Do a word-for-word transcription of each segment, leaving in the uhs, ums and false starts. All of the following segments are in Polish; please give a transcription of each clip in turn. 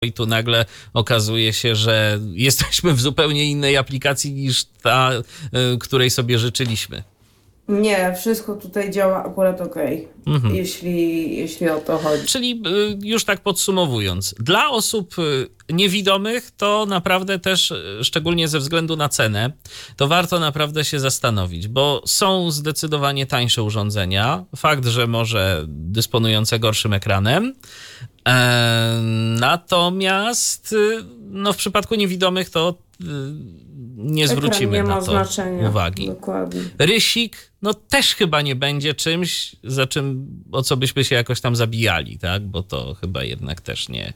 i tu nagle okazuje się, że jesteśmy w zupełnie innej aplikacji niż ta, której sobie życzyliśmy. Nie, wszystko tutaj działa akurat okej, okay, mhm. jeśli, jeśli o to chodzi. Czyli już tak podsumowując, dla osób niewidomych to naprawdę też, szczególnie ze względu na cenę, to warto naprawdę się zastanowić, bo są zdecydowanie tańsze urządzenia. Fakt, że może dysponujące gorszym ekranem. E, natomiast no, w przypadku niewidomych to nie zwrócimy nie na ma to znaczenia. uwagi. Dokładnie. Rysik, no też chyba nie będzie czymś, za czym, o co byśmy się jakoś tam zabijali, tak? Bo to chyba jednak też nie,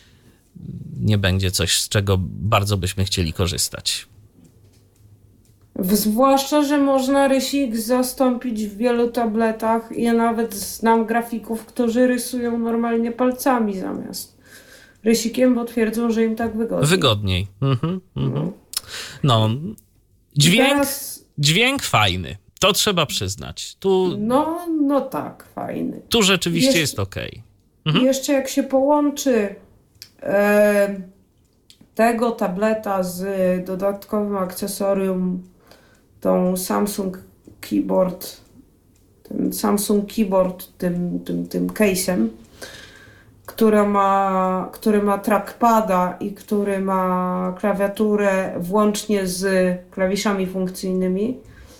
nie będzie coś, z czego bardzo byśmy chcieli korzystać. Zwłaszcza, że można rysik zastąpić w wielu tabletach. Ja nawet znam grafików, którzy rysują normalnie palcami zamiast rysikiem, bo twierdzą, że im tak wygodniej. Wygodniej. Mhm, mhm. No, dźwięk, teraz... dźwięk fajny. To trzeba przyznać. Tu, no, no tak, fajny. Tu rzeczywiście Jesz... jest okej. Mhm. Jeszcze jak się połączy e, tego tableta z dodatkowym akcesorium, tą Samsung Keyboard, ten Samsung Keyboard, tym, tym, tym case'em, który ma, który ma trackpada i który ma klawiaturę włącznie z klawiszami funkcyjnymi,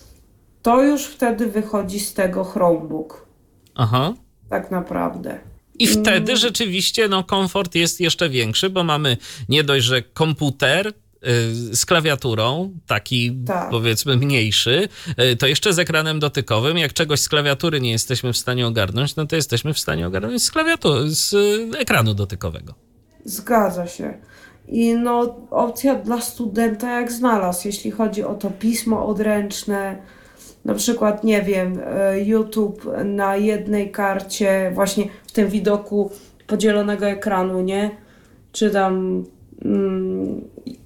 to już wtedy wychodzi z tego Chromebook. Aha. Tak naprawdę. I wtedy rzeczywiście no, komfort jest jeszcze większy, bo mamy nie dość, że komputer z klawiaturą, taki tak. powiedzmy mniejszy, to jeszcze z ekranem dotykowym. Jak czegoś z klawiatury nie jesteśmy w stanie ogarnąć, no to jesteśmy w stanie ogarnąć z klawiatury, z ekranu dotykowego. Zgadza się. I no opcja dla studenta jak znalazł, jeśli chodzi o to pismo odręczne, na przykład, nie wiem, YouTube na jednej karcie, właśnie w tym widoku podzielonego ekranu, nie? Czy tam mm,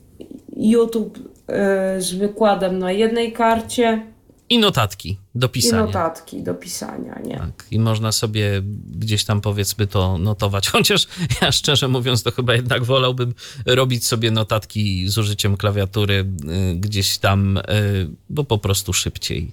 YouTube y, z wykładem na jednej karcie. I notatki do pisania. I notatki do pisania, nie? Tak, i można sobie gdzieś tam powiedzmy to notować. Chociaż ja szczerze mówiąc to chyba jednak wolałbym robić sobie notatki z użyciem klawiatury y, gdzieś tam, y, bo po prostu szybciej.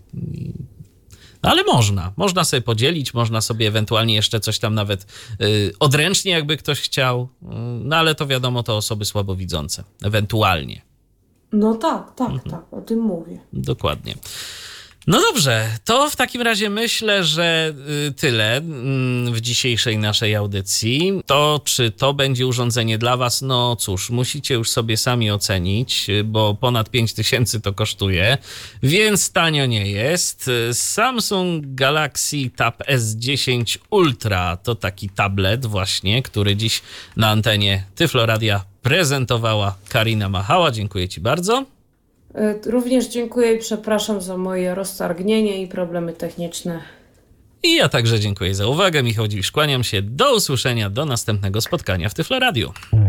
No, ale można. Można sobie podzielić, można sobie ewentualnie jeszcze coś tam nawet y, odręcznie jakby ktoś chciał. Y, no ale to wiadomo, to osoby słabowidzące. Ewentualnie. No tak, tak, mhm. tak, o tym mówię. Dokładnie. No dobrze, to w takim razie myślę, że tyle w dzisiejszej naszej audycji. To, czy to będzie urządzenie dla was, no cóż, musicie już sobie sami ocenić, bo ponad pięć tysięcy to kosztuje, więc tanio nie jest. Samsung Galaxy Tab S dziesięć Ultra to taki tablet właśnie, który dziś na antenie Tyflo Radia prezentowała Karina Machała. Dziękuję ci bardzo. Również dziękuję i przepraszam za moje roztargnienie i problemy techniczne. I ja także dziękuję za uwagę. Michał Dziwisz, kłaniam się. Do usłyszenia, do następnego spotkania w Tyflo Radio.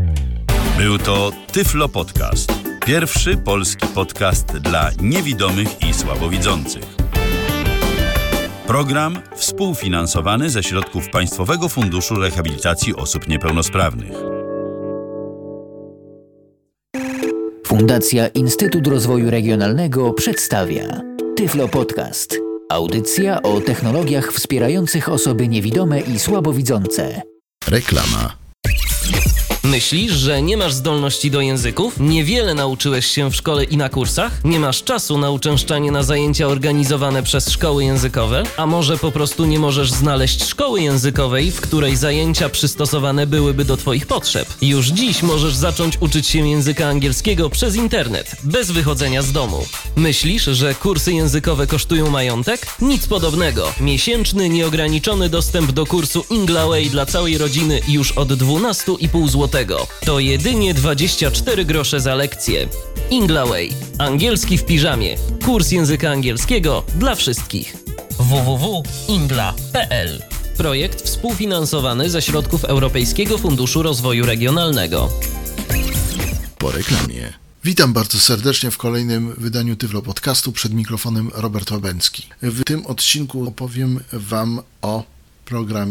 Był to Tyflo Podcast. Pierwszy polski podcast dla niewidomych i słabowidzących. Program współfinansowany ze środków Państwowego Funduszu Rehabilitacji Osób Niepełnosprawnych. Fundacja Instytut Rozwoju Regionalnego przedstawia Tyflo Podcast. Audycja o technologiach wspierających osoby niewidome i słabowidzące. Reklama. Myślisz, że nie masz zdolności do języków? Niewiele nauczyłeś się w szkole i na kursach? Nie masz czasu na uczęszczanie na zajęcia organizowane przez szkoły językowe? A może po prostu nie możesz znaleźć szkoły językowej, w której zajęcia przystosowane byłyby do twoich potrzeb? Już dziś możesz zacząć uczyć się języka angielskiego przez internet, bez wychodzenia z domu. Myślisz, że kursy językowe kosztują majątek? Nic podobnego. Miesięczny, nieograniczony dostęp do kursu Inglaway dla całej rodziny już od dwanaście i pół złotego. To jedynie dwadzieścia cztery grosze za lekcję. Inglaway. Angielski w piżamie. Kurs języka angielskiego dla wszystkich. w w w kropka ingla kropka p l. Projekt współfinansowany ze środków Europejskiego Funduszu Rozwoju Regionalnego. Po reklamie. Witam bardzo serdecznie w kolejnym wydaniu Tyflo Podcastu. Przed mikrofonem Robert Łabęcki. W tym odcinku opowiem wam o programie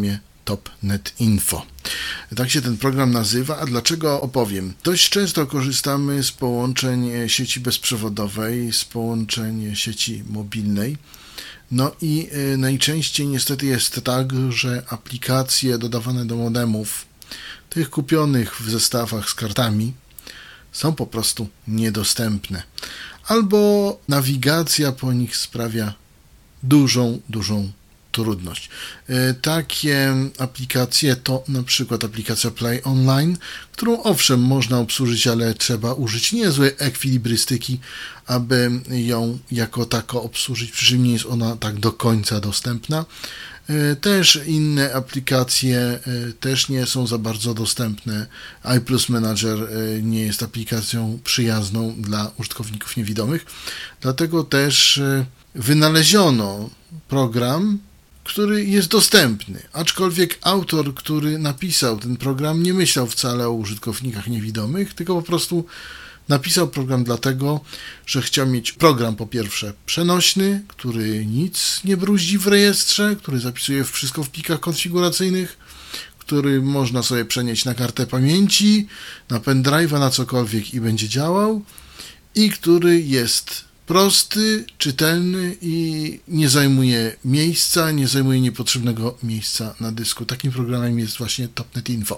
TopNet Info. Tak się ten program nazywa, a dlaczego opowiem. Dość często korzystamy z połączeń sieci bezprzewodowej, z połączeń sieci mobilnej. No i najczęściej niestety jest tak, że aplikacje dodawane do modemów, tych kupionych w zestawach z kartami, są po prostu niedostępne. Albo nawigacja po nich sprawia dużą, dużą trudność. Takie aplikacje to na przykład aplikacja Play Online, którą owszem można obsłużyć, ale trzeba użyć niezłej ekwilibrystyki, aby ją jako tako obsłużyć, przy czym nie jest ona tak do końca dostępna. Też inne aplikacje też nie są za bardzo dostępne. iPlus Manager nie jest aplikacją przyjazną dla użytkowników niewidomych, dlatego też wynaleziono program, który jest dostępny, aczkolwiek autor, który napisał ten program, nie myślał wcale o użytkownikach niewidomych, tylko po prostu napisał program dlatego, że chciał mieć program po pierwsze przenośny, który nic nie bruździ w rejestrze, który zapisuje wszystko w plikach konfiguracyjnych, który można sobie przenieść na kartę pamięci, na pendrive'a, na cokolwiek i będzie działał, i który jest prosty, czytelny i nie zajmuje miejsca, nie zajmuje niepotrzebnego miejsca na dysku. Takim programem jest właśnie TopNet Info.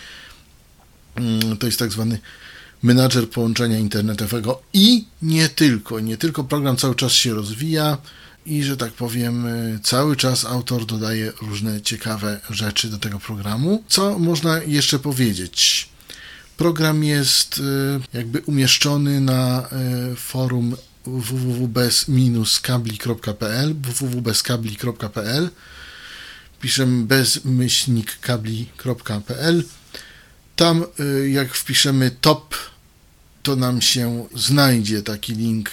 To jest tak zwany menadżer połączenia internetowego i nie tylko. Nie tylko program cały czas się rozwija i, że tak powiem, cały czas autor dodaje różne ciekawe rzeczy do tego programu. Co można jeszcze powiedzieć? Program jest jakby umieszczony na forum w w w bez kabli kropka p l w w w bez kabli kropka p l piszemy bezmyślnik kabli kropka p l. Tam jak wpiszemy top, to nam się znajdzie taki link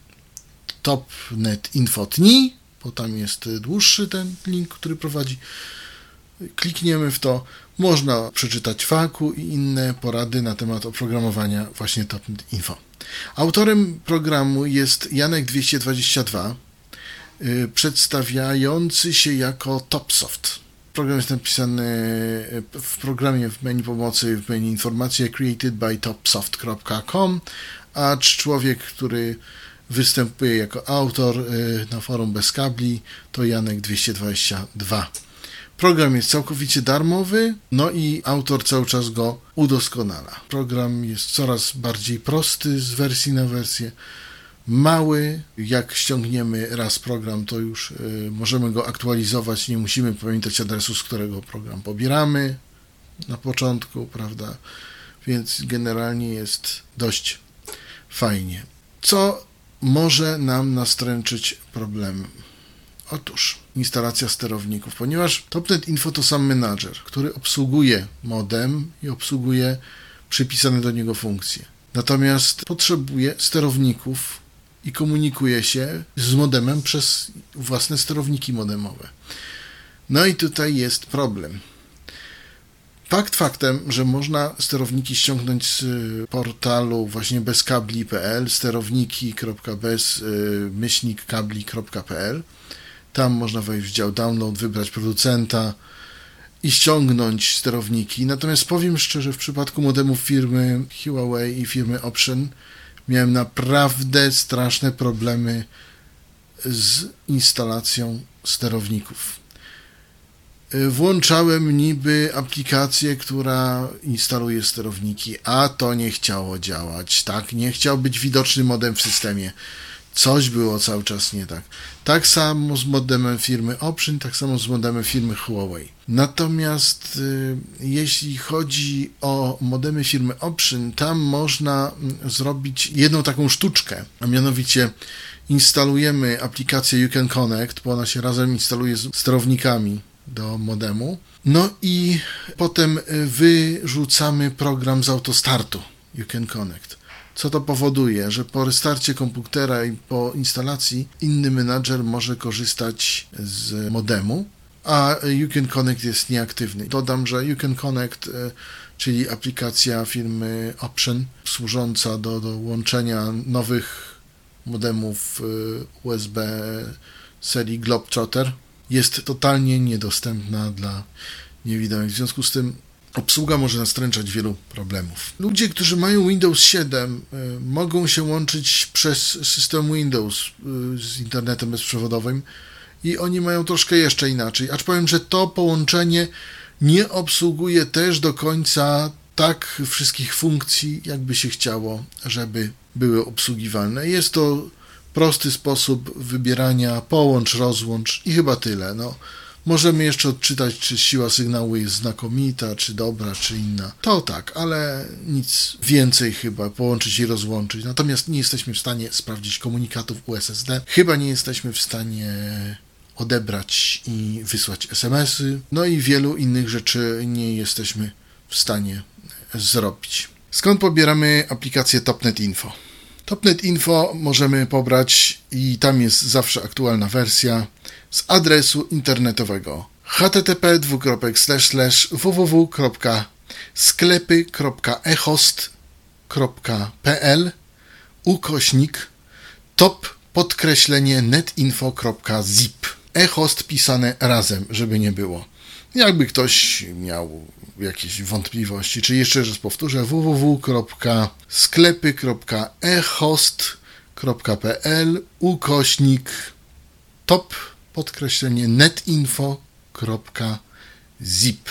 TopNet Info tni, bo tam jest dłuższy ten link, który prowadzi. Klikniemy w to, można przeczytać faku i inne porady na temat oprogramowania właśnie TopNet Info. Autorem programu jest Janek dwieście dwadzieścia dwa, yy, przedstawiający się jako TopSoft. Program jest napisany w programie w menu pomocy, w menu informacje created by topsoft kropka com, a człowiek, który występuje jako autor yy, na forum bez kabli, to Janek dwieście dwadzieścia dwa. Program jest całkowicie darmowy, no i autor cały czas go udoskonala. Program jest coraz bardziej prosty z wersji na wersję, mały. Jak ściągniemy raz program, to już y, możemy go aktualizować, nie musimy pamiętać adresu, z którego program pobieramy na początku, prawda? Więc generalnie jest dość fajnie. Co może nam nastręczyć problemem? Otóż instalacja sterowników, ponieważ TopNet Info to sam menadżer, który obsługuje modem i obsługuje przypisane do niego funkcje. Natomiast potrzebuje sterowników i komunikuje się z modemem przez własne sterowniki modemowe. No i tutaj jest problem. Fakt faktem, że można sterowniki ściągnąć z portalu właśnie bezkabli kropka p l, sterowniki kropka bez myślnik kabli kropka p l. Tam można wejść w dział download, wybrać producenta i ściągnąć sterowniki. Natomiast powiem szczerze, w przypadku modemów firmy Huawei i firmy Option miałem naprawdę straszne problemy z instalacją sterowników. Włączałem niby aplikację, która instaluje sterowniki, a to nie chciało działać. Tak, nie chciał być widoczny modem w systemie. Coś było cały czas nie tak. Tak samo z modemem firmy Option, tak samo z modemem firmy Huawei. Natomiast y, jeśli chodzi o modemy firmy Option, tam można zrobić jedną taką sztuczkę, a mianowicie instalujemy aplikację You Can Connect, bo ona się razem instaluje z sterownikami do modemu, no i potem wyrzucamy program z autostartu You Can Connect. Co to powoduje? Że po restarcie komputera i po instalacji inny menadżer może korzystać z modemu, a You Can Connect jest nieaktywny. Dodam, że You Can Connect, czyli aplikacja firmy Option, służąca do, do łączenia nowych modemów U S B serii Globetrotter, jest totalnie niedostępna dla niewidomych. W związku z tym obsługa może nastręczać wielu problemów. Ludzie, którzy mają Windows siedem, y, mogą się łączyć przez system Windows y, z internetem bezprzewodowym i oni mają troszkę jeszcze inaczej. Acz powiem, że to połączenie nie obsługuje też do końca tak wszystkich funkcji, jakby się chciało, żeby były obsługiwalne. Jest to prosty sposób wybierania połącz, rozłącz i chyba tyle. No, możemy jeszcze odczytać, czy siła sygnału jest znakomita, czy dobra, czy inna. To tak, ale nic więcej chyba, połączyć i rozłączyć. Natomiast nie jesteśmy w stanie sprawdzić komunikatów U S S D. Chyba nie jesteśmy w stanie odebrać i wysłać es em esy. No i wielu innych rzeczy nie jesteśmy w stanie zrobić. Skąd pobieramy aplikację Topnet Info? Topnet Info możemy pobrać i tam jest zawsze aktualna wersja z adresu internetowego h t t p dwukropek slash slash w w w kropka sklepy kropka e host kropka p l ukośnik top podkreślenie netinfo kropka zip. ehost pisane razem, żeby nie było. Jakby ktoś miał jakieś wątpliwości, czy jeszcze raz powtórzę, w w w kropka sklepy kropka e host kropka p l ukośnik top podkreślenie netinfo kropka zip.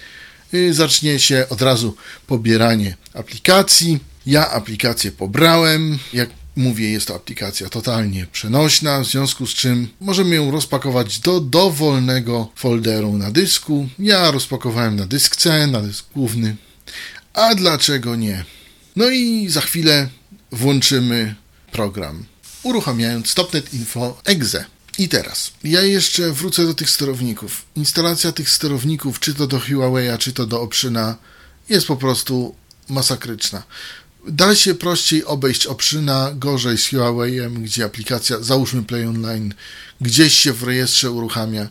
Zacznie się od razu pobieranie aplikacji. Ja aplikację pobrałem. Jak mówię, jest to aplikacja totalnie przenośna, w związku z czym możemy ją rozpakować do dowolnego folderu na dysku. Ja rozpakowałem na dysk C, na dysk główny. A dlaczego nie? No i za chwilę włączymy program, uruchamiając Topnet Info Exe. I teraz, ja jeszcze wrócę do tych sterowników. Instalacja tych sterowników, czy to do Huawei'a, czy to do Opszyna, jest po prostu masakryczna. Da się prościej obejść Opszyna, gorzej z Huawei'em, gdzie aplikacja, załóżmy Play Online, gdzieś się w rejestrze uruchamia.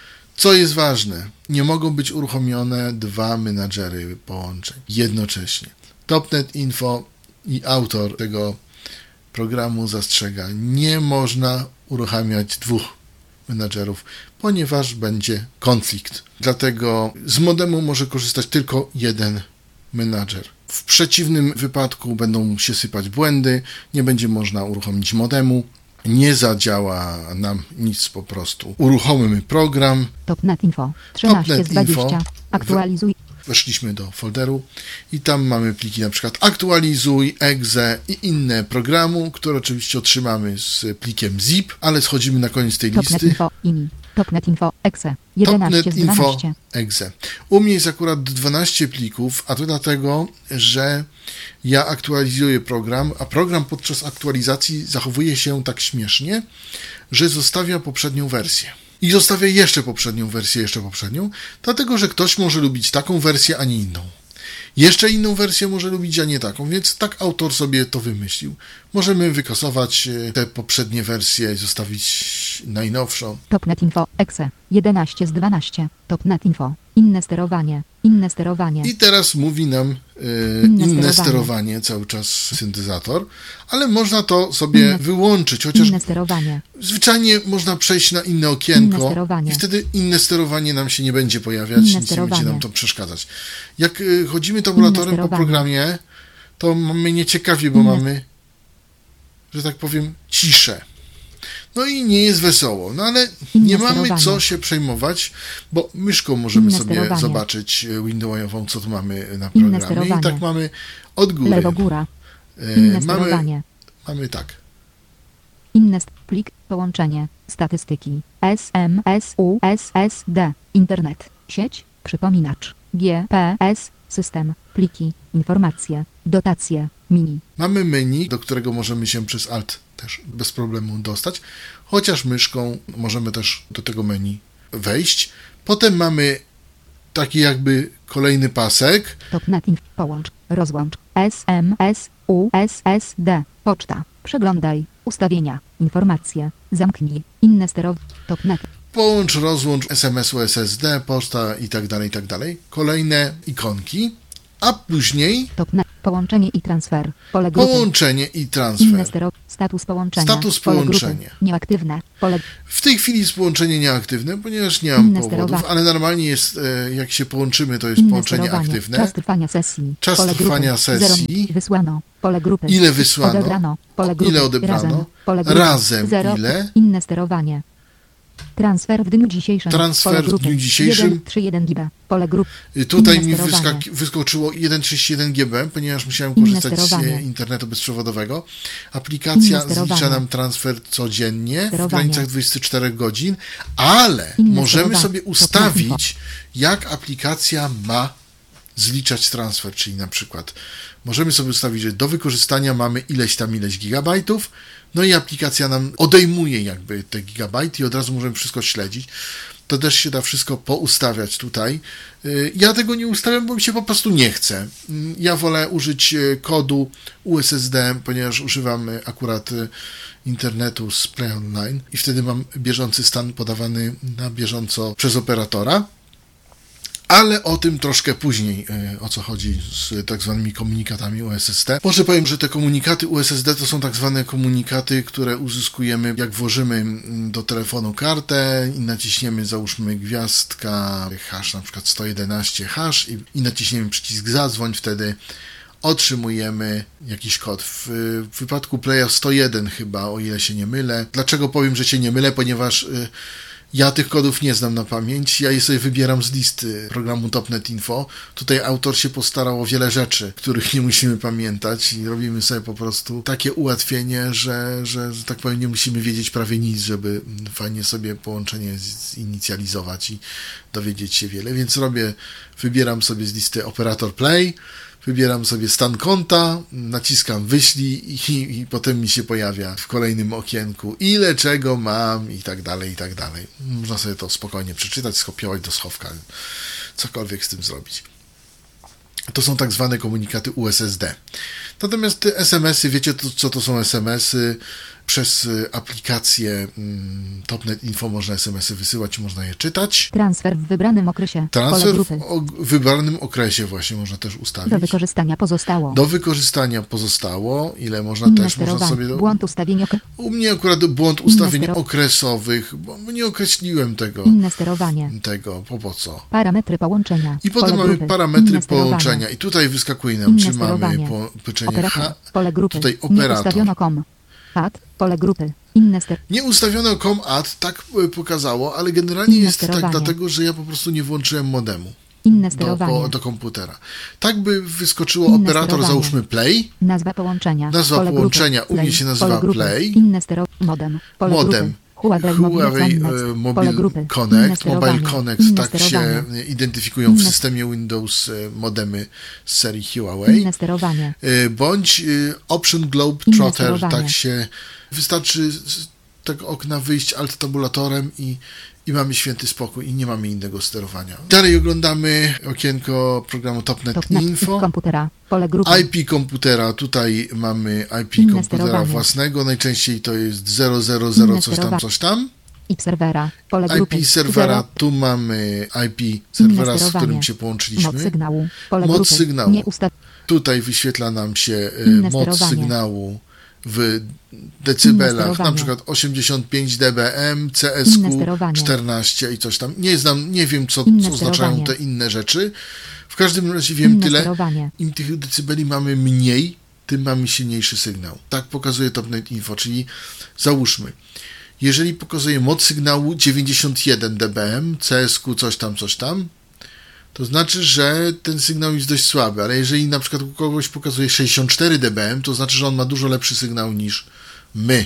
Co jest ważne, nie mogą być uruchomione dwa menadżery połączeń jednocześnie. Topnet Info i autor tego programu zastrzega, nie można uruchamiać dwóch menadżerów, ponieważ będzie konflikt. Dlatego z modemu może korzystać tylko jeden menadżer. W przeciwnym wypadku będą się sypać błędy, nie będzie można uruchomić modemu, nie zadziała nam nic po prostu. Uruchomimy program. Topnet Info trzynaście z dwudziestu. Aktualizuj. Weszliśmy do folderu i tam mamy pliki na przykład aktualizuj, exe i inne programu, które oczywiście otrzymamy z plikiem zip, ale schodzimy na koniec tej Topnet listy. Info, ini, Topnet Info, exe, jedenaście z dwudziestu. Exe. U mnie jest akurat dwanaście plików, a to dlatego, że ja aktualizuję program, a program podczas aktualizacji zachowuje się tak śmiesznie, że zostawia poprzednią wersję. I zostawia jeszcze poprzednią wersję, jeszcze poprzednią, dlatego, że ktoś może lubić taką wersję, a nie inną. Jeszcze inną wersję może lubić, a nie taką, więc tak autor sobie to wymyślił. Możemy wykasować te poprzednie wersje i zostawić najnowszą. Topnet Info, exe, jedenaście z dwudziestu. Topnet Info, inne sterowanie, inne sterowanie. I teraz mówi nam yy, inne, inne sterowanie. sterowanie, cały czas syntezator, ale można to sobie Inne, wyłączyć, chociaż inne sterowanie. zwyczajnie można przejść na inne okienko Inne sterowanie. i wtedy inne sterowanie nam się nie będzie pojawiać, Inne nic nie będzie sterowanie. nam to przeszkadzać. Jak y, chodzimy tabulatorem po sterowanie. programie, to mamy nieciekawie, bo Inne. mamy, że tak powiem, ciszę. No i nie jest wesoło, no ale Inne nie mamy sterowanie. co się przejmować, bo myszką możemy Inne sobie sterowanie. zobaczyć windowsową, co tu mamy na Inne programie. I sterowanie. tak mamy od góry. Lewo góra, E, inne mamy, sterowanie. mamy tak. Inne st- plik, połączenie, statystyki, S M S U S S D, internet, sieć, przypominacz, G P S, system, pliki, informacje, dotacje, mini. Mamy menu, do którego możemy się przez Alt też bez problemu dostać, chociaż myszką możemy też do tego menu wejść. Potem mamy taki jakby kolejny pasek. Topnet Info, połącz, rozłącz, S M S U S S D, poczta, przeglądaj, ustawienia, informacje, zamknij, inne sterowanie, Topnet. Połącz, rozłącz, S M S, U S S D, poczta i tak dalej, i tak dalej. Kolejne ikonki, a później Topnet, Połączenie i transfer. Pole grupy. Połączenie i Inne transfer. stero... Status połączenia. Status Pole połączenia. grupy. Nieaktywne. Pole... W tej chwili jest połączenie nieaktywne, ponieważ nie mam Inne powodów, sterowanie. ale normalnie jest, e, jak się połączymy, to jest Inne połączenie sterowanie. aktywne. Czas trwania sesji. Czas Pole trwania grupy. sesji. Zero. Wysłano. Pole grupy. Ile wysłano? Odebrano. Pole grupy. Ile odebrano? Razem. Pole grupy. Razem Zero. ile? Inne sterowanie. Transfer w dniu dzisiejszym. Transfer Pole w grupy. dniu dzisiejszym. jeden przecinek trzy jeden giga. Pole grupy. Tutaj Inne mi sterowanie. wyskak- wyskoczyło jeden przecinek trzydzieści jeden giga, ponieważ musiałem Inne korzystać z sterowanie. e, internetu bezprzewodowego. Aplikacja Inne sterowanie. zlicza nam transfer codziennie w Sterowanie. granicach dwudziestu czterech godzin, ale Inne możemy sterowanie. sobie To ustawić, jak aplikacja ma zliczać transfer, czyli na przykład możemy sobie ustawić, że do wykorzystania mamy ileś tam ileś gigabajtów, no i aplikacja nam odejmuje jakby te gigabajty i od razu możemy wszystko śledzić. To też się da wszystko poustawiać tutaj. Y, Ja tego nie ustawiam, bo mi się po prostu nie chce. Y, Ja wolę użyć y, kodu U S S D, ponieważ używam y, akurat y, internetu z Play Online i wtedy mam bieżący stan podawany na bieżąco przez operatora. Ale o tym troszkę później, y, o co chodzi z tak zwanymi komunikatami U S S D. Może powiem, że te komunikaty U S S D to są tak zwane komunikaty, które uzyskujemy, jak włożymy mm, do telefonu kartę i naciśniemy, załóżmy gwiazdka, hash, na przykład sto jedenaście hash i, i naciśniemy przycisk zadzwoń, wtedy otrzymujemy jakiś kod. W, w wypadku Playa sto jeden chyba, o ile się nie mylę. Dlaczego powiem, że się nie mylę? Ponieważ y, ja tych kodów nie znam na pamięć, ja je sobie wybieram z listy programu Topnet Info. Tutaj autor się postarał o wiele rzeczy, których nie musimy pamiętać i robimy sobie po prostu takie ułatwienie, że, że, że tak powiem, nie musimy wiedzieć prawie nic, żeby fajnie sobie połączenie zinicjalizować i dowiedzieć się wiele. Więc robię, wybieram sobie z listy operator Play, wybieram sobie stan konta, naciskam wyślij i, i potem mi się pojawia w kolejnym okienku ile czego mam i tak dalej, i tak dalej. Można sobie to spokojnie przeczytać, skopiować do schowka, cokolwiek z tym zrobić. To są tak zwane komunikaty U S S D. Natomiast te S M S-y, wiecie to, co to są S M S-y? Przez aplikację mm, Topnet Info można S M S-y wysyłać, można je czytać. Transfer w wybranym okresie. Transfer Pole w grupy. o- wybranym okresie właśnie można też ustawić. Do wykorzystania pozostało. Do wykorzystania pozostało, ile można Inne też, można sterowanie. sobie... Do... Błąd ustawienia. ok- U mnie akurat błąd ustawień stero- okresowych, bo nie określiłem tego, Inne sterowanie. tego, po po co. Parametry połączenia. I potem Pole mamy grupy. parametry Inne sterowanie. połączenia i tutaj wyskakuje nam, Inne czy mamy sterowanie. połączenie Operator. H, Pole grupy. tutaj Nie operator. ustawiono kom. Pad. Pole grupy. Inne ster... Nie ustawiono com.add, tak y, pokazało, ale generalnie Inne jest tak sterowanie. dlatego, że ja po prostu nie włączyłem modemu Inne do, sterowanie. po, do komputera. Tak by wyskoczyło Inne operator, sterowanie. załóżmy play, Nazwa połączenia. Nazwa Pole połączenia grupy. u mnie Play. się nazywa Pole grupy. Play. Inne stero... Modem. Pole modem. grupy. Huawei, Huawei Mobile, e, Pole Mobile grupy. Connect, Inne sterowanie. Mobile Connect, Inne tak się sterowanie. identyfikują w Inne- systemie Windows e, modemy z serii Huawei. Inne sterowanie. E, Bądź e, Option Globe Inne Trotter, sterowanie. tak się... Wystarczy z tego okna wyjść alt tabulatorem i, i mamy święty spokój i nie mamy innego sterowania. Dalej oglądamy okienko programu Topnet Topnet Info. komputera. Pole grupy. I P komputera, tutaj mamy I P Inne komputera sterowanie. własnego, najczęściej to jest zero zero zero Inne coś tam, sterowanie. coś tam. I p serwera. Pole I grupy. P serwera, Zero. tu mamy I P serwera, z sterowanie. którym się połączyliśmy. Moc sygnału. Pole Moc grupy. sygnału. Nie ustaw... Tutaj wyświetla nam się e, Inne moc sterowanie. sygnału w Inne decybelach, na sterowanie. przykład osiemdziesiąt pięć decybeli, C S Inne Q sterowanie. czternaście i coś tam. Nie znam, nie wiem, co, Inne co oznaczają sterowanie. te inne rzeczy. W każdym razie wiem Inne tyle. sterowanie. Im tych decybeli mamy mniej, tym mamy silniejszy sygnał. Tak pokazuje Topnet Info, czyli załóżmy, jeżeli pokazuje moc sygnału dziewięćdziesiąt jeden decybeli, C S Q coś tam, coś tam, to znaczy, że ten sygnał jest dość słaby, ale jeżeli na przykład u kogoś pokazuje sześćdziesiąt cztery decybeli, to znaczy, że on ma dużo lepszy sygnał niż my.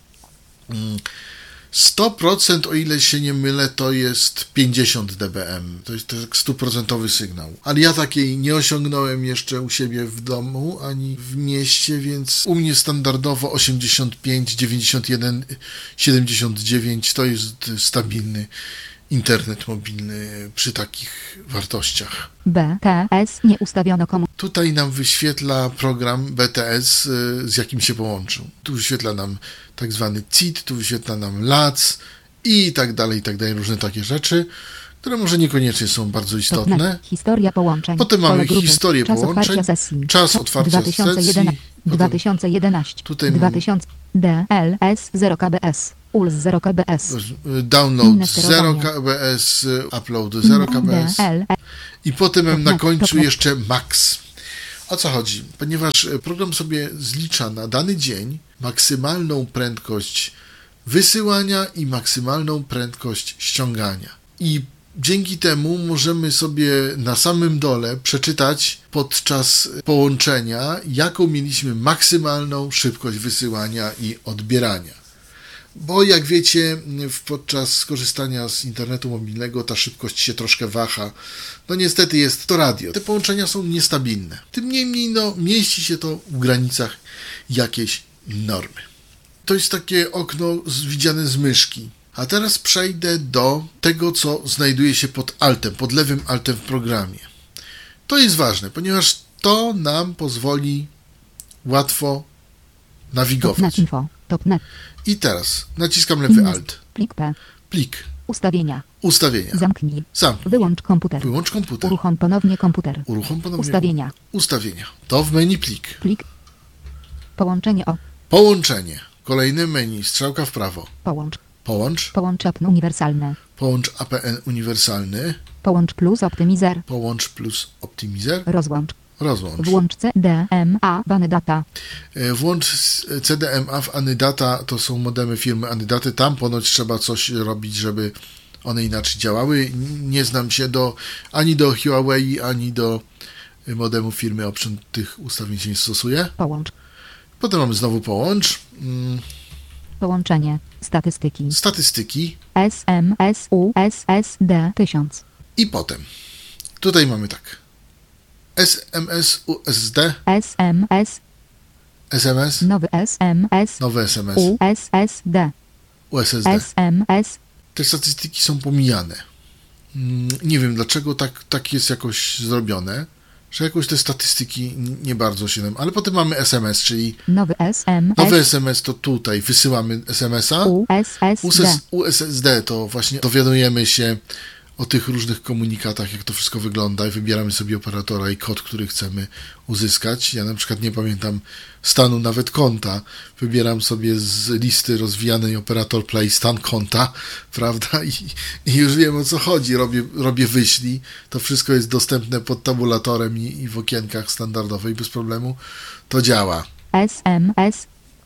sto procent, o ile się nie mylę, to jest pięćdziesiąt decybeli. To jest tak stuprocentowy sygnał. Ale ja takiej nie osiągnąłem jeszcze u siebie w domu, ani w mieście, więc u mnie standardowo osiemdziesiąt pięć, dziewięćdziesiąt jeden, siedemdziesiąt dziewięć to jest stabilny internet mobilny przy takich wartościach. B T S nie ustawiono komu. Tutaj nam wyświetla program B T S, y, z jakim się połączył. Tu wyświetla nam tak zwany C I T, tu wyświetla nam L A C i tak dalej, i tak dalej, różne takie rzeczy. które może niekoniecznie są bardzo istotne. Topnet. Historia połączeń. Potem mamy Pole grupy. historię Czas połączeń, otwarcia sesji. czas otwarcia dwa tysiące jedenaście. sesji. Potem dwa tysiące jedenaście. tutaj dwa mamy- tysiące. D L S zero K B S. U L S zero K B S. download Inne zero sterowanie. K B S, upload zero K B S. D L S. I potem mam na Topnet, końcu topnet. jeszcze max. O co chodzi? Ponieważ program sobie zlicza na dany dzień maksymalną prędkość wysyłania i maksymalną prędkość ściągania. I dzięki temu możemy sobie na samym dole przeczytać podczas połączenia, jaką mieliśmy maksymalną szybkość wysyłania i odbierania. Bo jak wiecie, w- podczas skorzystania z internetu mobilnego ta szybkość się troszkę waha. No niestety jest to radio. Te połączenia są niestabilne. Tym niemniej no, mieści się to w granicach jakiejś normy. To jest takie okno z- widziane z myszki. A teraz przejdę do tego, co znajduje się pod altem, pod lewym altem w programie. To jest ważne, ponieważ to nam pozwoli łatwo nawigować. Topnet info. Topnet. I teraz naciskam lewy Inne- alt. Plik P. Plik. Ustawienia. Ustawienia. Zamknij. Zamknij. Wyłącz komputer. Wyłącz komputer. Uruchom ponownie komputer. Uruchom ponownie. Ustawienia. Ustawienia. To w menu plik. Plik. Połączenie o. Połączenie. Kolejne menu. Strzałka w prawo. Połącz. Połącz. Połącz A P N uniwersalne. Połącz A P N uniwersalny. Połącz plus optymizer. Połącz plus optimizer. Rozłącz. Rozłącz. Włącz C D M A bany data. E, Włącz s- C D M A w Anydata. To są modemy firmy Anydaty. Tam ponoć trzeba coś robić, żeby one inaczej działały. N- Nie znam się do ani do Huawei, ani do y, modemu firmy Option. Tych ustawień się nie stosuje. Połącz. Potem mamy znowu połącz. Mm, Połączenie. Statystyki. Statystyki. S M S U S S D tysiąc. I potem. Tutaj mamy tak. S M S, U S D, S M S. S M S, Nowy S M S. nowy S M S, U S S D. U S S D. S M S. Te statystyki są pomijane. Mm, Nie wiem dlaczego tak, tak jest jakoś zrobione, że jakoś te statystyki n- nie bardzo się nam... Ale potem mamy S M S, czyli Nowy S M nowy S. S M S to tutaj wysyłamy S M S a. U S S D. U S S D to właśnie dowiadujemy się o tych różnych komunikatach, jak to wszystko wygląda i wybieramy sobie operatora i kod, który chcemy uzyskać. Ja na przykład nie pamiętam stanu nawet konta. Wybieram sobie z listy rozwijanej operator play stan konta, prawda? I, i już wiem, o co chodzi. Robię, robię wyślij. To wszystko jest dostępne pod tabulatorem i, i w okienkach standardowej bez problemu. To działa. S M S.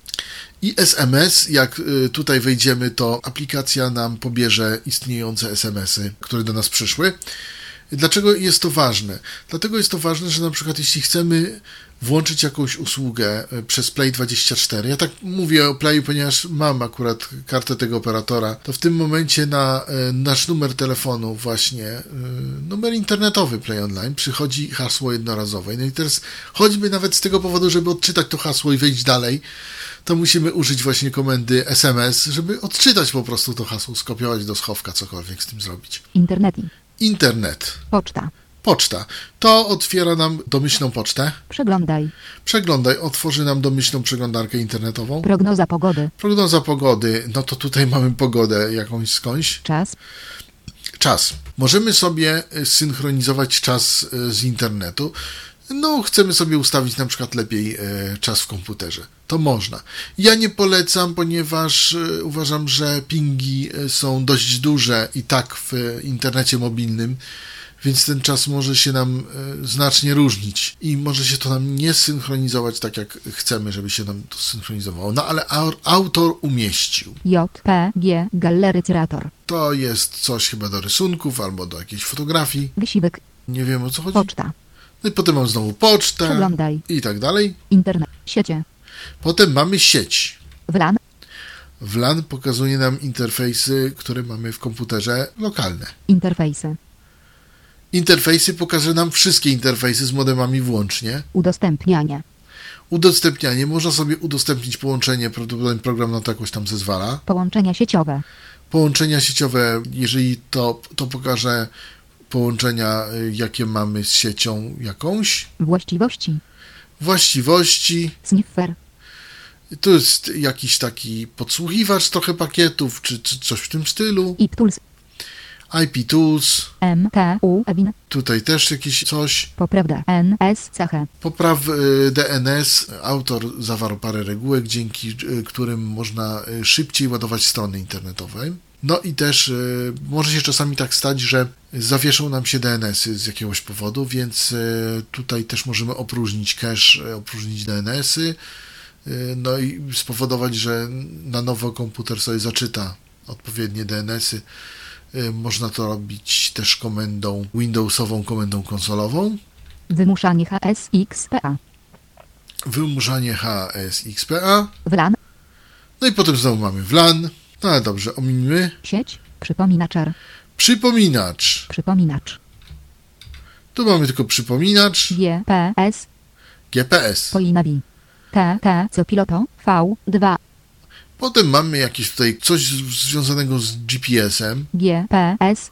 I S M S, jak y, tutaj wejdziemy, to aplikacja nam pobierze istniejące S M S-y, które do nas przyszły. Dlaczego jest to ważne? Dlatego jest to ważne, że na przykład jeśli chcemy włączyć jakąś usługę y, przez Play dwadzieścia cztery, ja tak mówię o Playu, ponieważ mam akurat kartę tego operatora, to w tym momencie na y, nasz numer telefonu właśnie, y, numer internetowy Play Online, przychodzi hasło jednorazowe. No i teraz choćby nawet z tego powodu, żeby odczytać to hasło i wejść dalej, to musimy użyć właśnie komendy S M S, żeby odczytać po prostu to hasło, skopiować do schowka, cokolwiek z tym zrobić. Internet. Internet. Poczta. Poczta. To otwiera nam domyślną pocztę. Przeglądaj. Przeglądaj, otworzy nam domyślną przeglądarkę internetową. Prognoza pogody. Prognoza pogody. No to tutaj mamy pogodę jakąś skądś. Czas. Czas. Możemy sobie synchronizować czas e, z internetu. No, chcemy sobie ustawić na przykład lepiej e, czas w komputerze. To można. Ja nie polecam, ponieważ e, uważam, że pingi e, są dość duże i tak w e, internecie mobilnym, więc ten czas może się nam e, znacznie różnić i może się to nam nie synchronizować tak, jak chcemy, żeby się nam to synchronizowało. No, ale au- autor umieścił. J P G Galerycrator. To jest coś chyba do rysunków albo do jakiejś fotografii. Wysiłek. Nie wiem, o co chodzi. Poczta. No i potem mam znowu pocztę Przeglądaj. i tak dalej. Internet. Siecie. Potem mamy sieć. W LAN. W LAN pokazuje nam interfejsy, które mamy w komputerze lokalne. Interfejsy. Interfejsy pokaże nam wszystkie interfejsy z modemami włącznie. Udostępnianie. Udostępnianie. Można sobie udostępnić połączenie, prawdopodobnie program na to jakoś tam zezwala. Połączenia sieciowe. Połączenia sieciowe, jeżeli to, to pokaże połączenia, y, jakie mamy z siecią jakąś. Właściwości. Właściwości. Sniffer. Tu jest jakiś taki podsłuchiwacz trochę pakietów, czy, czy coś w tym stylu. I Tools. I P Tools, M T U Ewin. tutaj też jakieś coś. Poprawda. N S C H. Popraw y, D N S. Autor zawarł parę regułek, dzięki y, którym można y, szybciej ładować strony internetowe. No i też y, może się czasami tak stać, że zawieszą nam się D N S-y z jakiegoś powodu, więc y, tutaj też możemy opróżnić cache, y, opróżnić D N S-y, y, no i spowodować, że na nowo komputer sobie zaczyta odpowiednie D N S-y. Y, można to robić też komendą Windowsową, komendą konsolową. Wymuszanie H S X P A. Wymuszanie H S X P A. W LAN. No i potem znowu mamy W LAN. No ale dobrze, ominimy. Sieć. Przypominaczar. Przypominacz. Przypominacz. Tu mamy tylko przypominacz. G P S. G P S. Poinabi. T T co piloto. V dwa. Potem mamy jakieś tutaj coś z- związanego z G P S-em. G P S.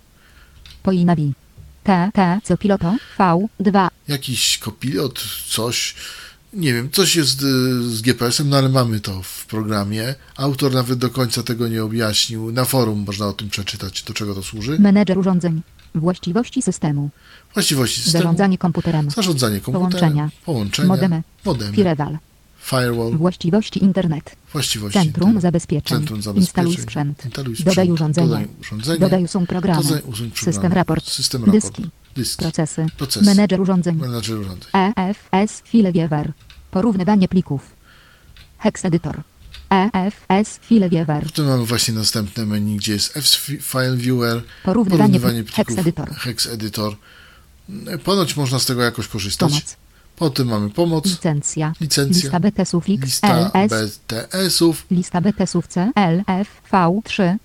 Poinabi. T T co piloto. V dwa. Jakiś kopilot, coś. Nie wiem, coś jest y, z G P S-em, no ale mamy to w programie. Autor nawet do końca tego nie objaśnił. Na forum można o tym przeczytać, do czego to służy. Menedżer urządzeń. Właściwości systemu. Właściwości systemu. Zarządzanie komputerem. Zarządzanie komputerem. Połączenia. Połączenia. Modemy. Modemy. Firewall. Firewall. Właściwości internet. Właściwości. Centrum internet. zabezpieczeń. Centrum zabezpieczeń. Instaluj sprzęt. Instaluj Dodaj sprzęt. urządzenie. Dodaj urządzenie. Dodaj usuń programy. Dodaj usuń programy. System raport. System raport. Dyski. Dyski. Procesy. Procesy. Menedżer urządzeń. Menadżer urządzeń. E F S File Viewer. Porównywanie plików. Hex Editor. E F S File Viewer. Tu mamy właśnie następne menu, gdzie jest F-File Viewer, Porównywanie porównywanie pli- plików, Hex Editor. Hex Editor. Ponoć można z tego jakoś korzystać. Pomoc. Potem mamy pomoc, Licencja. licencja, Lista B T S-ów X lista L S. B T S-ów. Lista B T S-ów C L F V trzy.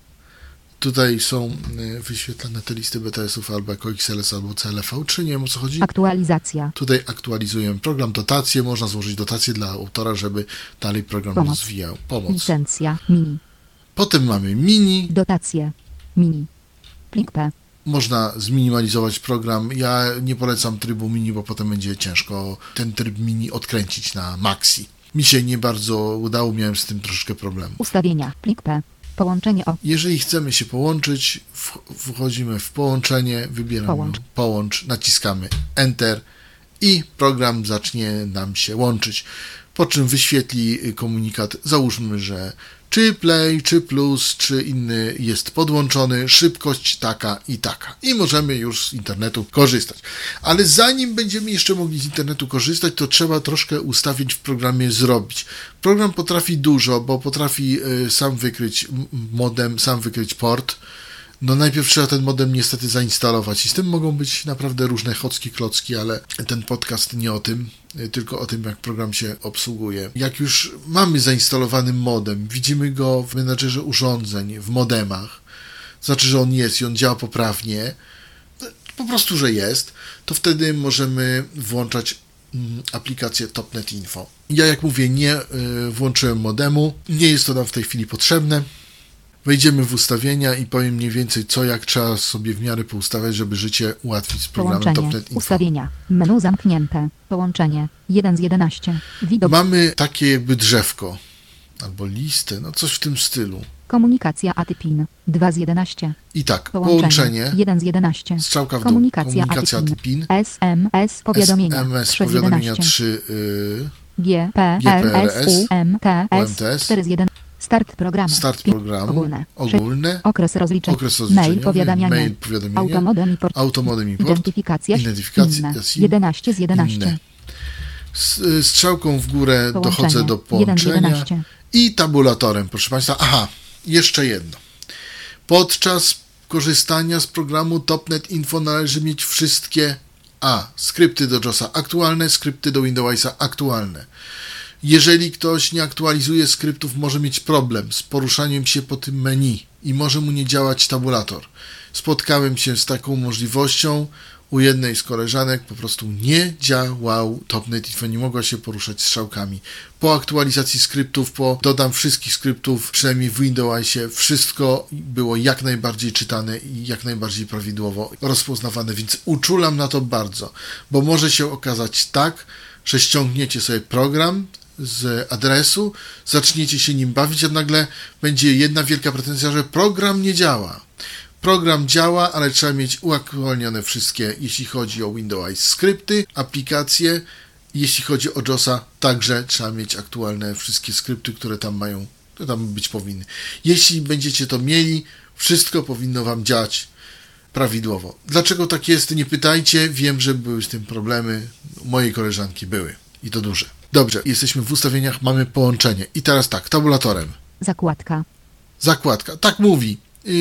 Tutaj są y, wyświetlane te listy B T S-ów albo jako X L S, albo C L V trzy, nie wiem o co chodzi. Aktualizacja. Tutaj aktualizujemy program, dotacje, można złożyć dotacje dla autora, żeby dalej program Pomoc. rozwijał. Pomoc. Licencja. Mini. Potem mamy mini, Dotacje. Mini. Plik P. można zminimalizować program. Ja nie polecam trybu mini, bo potem będzie ciężko ten tryb mini odkręcić na maxi. Mi się nie bardzo udało, miałem z tym troszeczkę problemu. Ustawienia. Plik P. Połączenie o. Jeżeli chcemy się połączyć, w- wchodzimy w połączenie, wybieramy Połącz. połącz, naciskamy Enter i program zacznie nam się łączyć. Po czym wyświetli komunikat, załóżmy, że czy Play, czy Plus, czy inny jest podłączony, szybkość taka i taka. I możemy już z internetu korzystać. Ale zanim będziemy jeszcze mogli z internetu korzystać, to trzeba troszkę ustawień w programie zrobić. Program potrafi dużo, bo potrafi y, sam wykryć m- modem, sam wykryć port. No najpierw trzeba ten modem niestety zainstalować i z tym mogą być naprawdę różne chocki, klocki, ale ten podcast nie o tym, y, tylko o tym, jak program się obsługuje. Jak już mamy zainstalowany modem, widzimy go w menadżerze urządzeń, w modemach, znaczy, że on jest i on działa poprawnie, no, po prostu, że jest, to wtedy możemy włączać mm, aplikację TopNet Info. Ja, jak mówię, nie y, włączyłem modemu, nie jest to nam w tej chwili potrzebne. Wejdziemy w ustawienia i powiem mniej więcej co, jak trzeba sobie w miarę poustawiać, żeby życie ułatwić z programem Połączenie. TopNet Info. Ustawienia. Menu zamknięte. Połączenie. jeden z jedenastu. Widok. Mamy takie jakby drzewko, albo listę, no coś w tym stylu. Komunikacja A T P I N. dwa z jedenastu. I tak, Połączenie. połączenie, jeden z jedenastu. strzałka w dół, Komunikacja komunikacja A A T T P P I I N. N, S M S powiadomienia. S M S trzy z powiadomienia jedenastu. trzy, y, G P G P R R S S, U M T U M S T S, cztery z jedenastu. Start programu. start Pi- programu, Ogólne. ogólne, Okres rozliczeń. okres rozliczeniowy, Mail powiadamiania. mail powiadomienia, Automodem i port. automodem i port, Identyfikacja. identyfikacja, Inne. SIM, jedenaście z jedenastu. inne. S- y, Strzałką w górę Połączenie. dochodzę do jeden z połączenia jedenastu. i tabulatorem, proszę Państwa. Aha, jeszcze jedno. Podczas korzystania z programu TopNet Info należy mieć wszystkie a. skrypty do JOSa aktualne, skrypty do Windowsa aktualne. Jeżeli ktoś nie aktualizuje skryptów, może mieć problem z poruszaniem się po tym menu i może mu nie działać tabulator. Spotkałem się z taką możliwością. U jednej z koleżanek po prostu nie działał TopNet Info, nie mogła się poruszać strzałkami. Po aktualizacji skryptów, po dodam wszystkich skryptów, przynajmniej w Windowsie, wszystko było jak najbardziej czytane i jak najbardziej prawidłowo rozpoznawane, więc uczulam na to bardzo, bo może się okazać tak, że ściągniecie sobie program z adresu, zaczniecie się nim bawić, a nagle będzie jedna wielka pretensja, że program nie działa. Program działa, ale trzeba mieć uaktualnione wszystkie, jeśli chodzi o Windows skrypty, aplikacje. Jeśli chodzi o JOSa, także trzeba mieć aktualne wszystkie skrypty, które tam mają, które tam być powinny. Jeśli będziecie to mieli, wszystko powinno wam działać prawidłowo. Dlaczego tak jest, nie pytajcie. Wiem, że były z tym problemy. Mojej koleżanki były. I to duże. Dobrze, jesteśmy w ustawieniach, mamy połączenie. I teraz tak, tabulatorem. Zakładka. Zakładka. Tak mówi.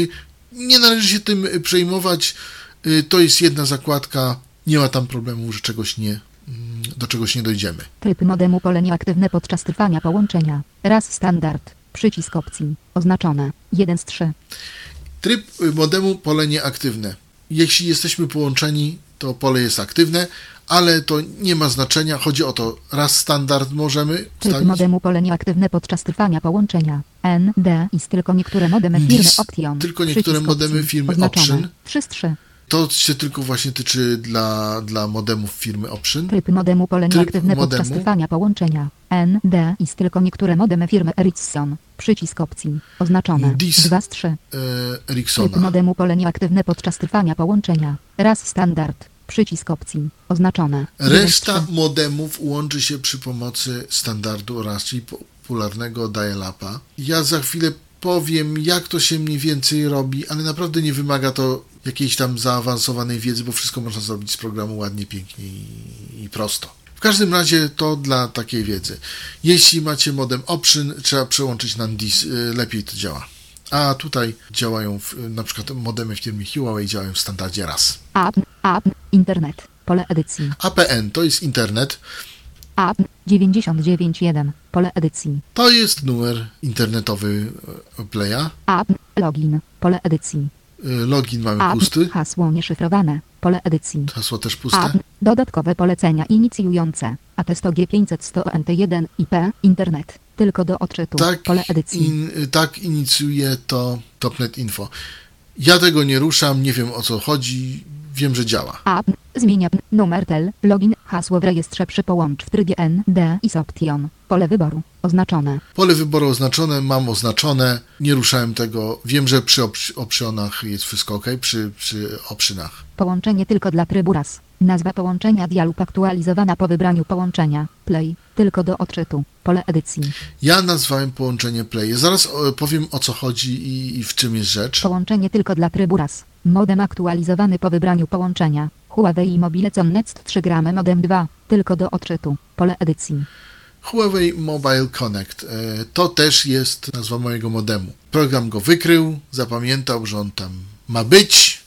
Nie należy się tym przejmować. To jest jedna zakładka. Nie ma tam problemu, że czegoś nie, do czegoś nie dojdziemy. Tryb modemu pole nieaktywne podczas trwania połączenia. Raz standard. Przycisk opcji. Oznaczone. jeden z trzech. Tryb modemu pole nieaktywne. Jeśli jesteśmy połączeni, to pole jest aktywne, ale to nie ma znaczenia. Chodzi o to, raz standard możemy Tryb wstawić. modemu pole nieaktywne podczas trwania połączenia. N D I S tylko niektóre modemy firmy Dis, Option. tylko niektóre Przycisk modemy opcji. firmy Oznaczone. Option. trzy z trzech. To się tylko właśnie tyczy dla, dla modemów firmy Option. Tryb modemu pole Tryb nieaktywne podczas modemu. trwania połączenia. N D I S tylko niektóre modemy firmy Ericsson. Przycisk opcji. Oznaczone. Dis. dwa z trzech. E, Tryb Ericssona. modemu pole nieaktywne podczas trwania połączenia. Raz standard. Przycisk opcji. Oznaczone. jeden z Reszta trzech. modemów łączy się przy pomocy standardu oraz czyli popularnego dial-upa. Ja za chwilę powiem, jak to się mniej więcej robi, ale naprawdę nie wymaga to jakiejś tam zaawansowanej wiedzy, bo wszystko można zrobić z programu ładnie, pięknie i, i prosto. W każdym razie to dla takiej wiedzy. Jeśli macie modem Option, trzeba przełączyć na N D I S, lepiej to działa. A tutaj działają, w, na przykład modemy firmy Huawei działają w standardzie raz. App, app, internet, pole edycji. A P N to jest internet, App dziewięćdziesiąt dziewięć jeden, pole edycji. to jest numer internetowy e, Playa. App, login, pole edycji. E, Login mamy App, pusty, hasło nieszyfrowane, pole edycji. hasło też puste. App, dodatkowe polecenia inicjujące. A T sto G pięćset sto N T jeden I P, internet, tylko do odczytu, Tak, pole edycji. in, tak inicjuje to Topnet Info. Ja tego nie ruszam, nie wiem o co chodzi, wiem, że działa. App, zmienia p- numer tel, login, hasło w rejestrze przy połącz w trybie N D I S Option, pole wyboru, oznaczone. Pole wyboru oznaczone, mam oznaczone, nie ruszałem tego, wiem, że przy op- optionach jest wszystko ok, przy, przy optionach. Połączenie tylko dla trybu raz. Nazwa połączenia dialog aktualizowana po wybraniu połączenia. Play, tylko do odczytu, pole edycji. Ja nazwałem połączenie Play. Zaraz o, powiem o co chodzi i, i w czym jest rzecz. Połączenie tylko dla trybu raz. Modem aktualizowany po wybraniu połączenia. Huawei Mobile Connect trzy gramy modem dwa, tylko do odczytu, pole edycji. Huawei Mobile Connect. E, To też jest nazwa mojego modemu. Program go wykrył, zapamiętał, że on tam ma być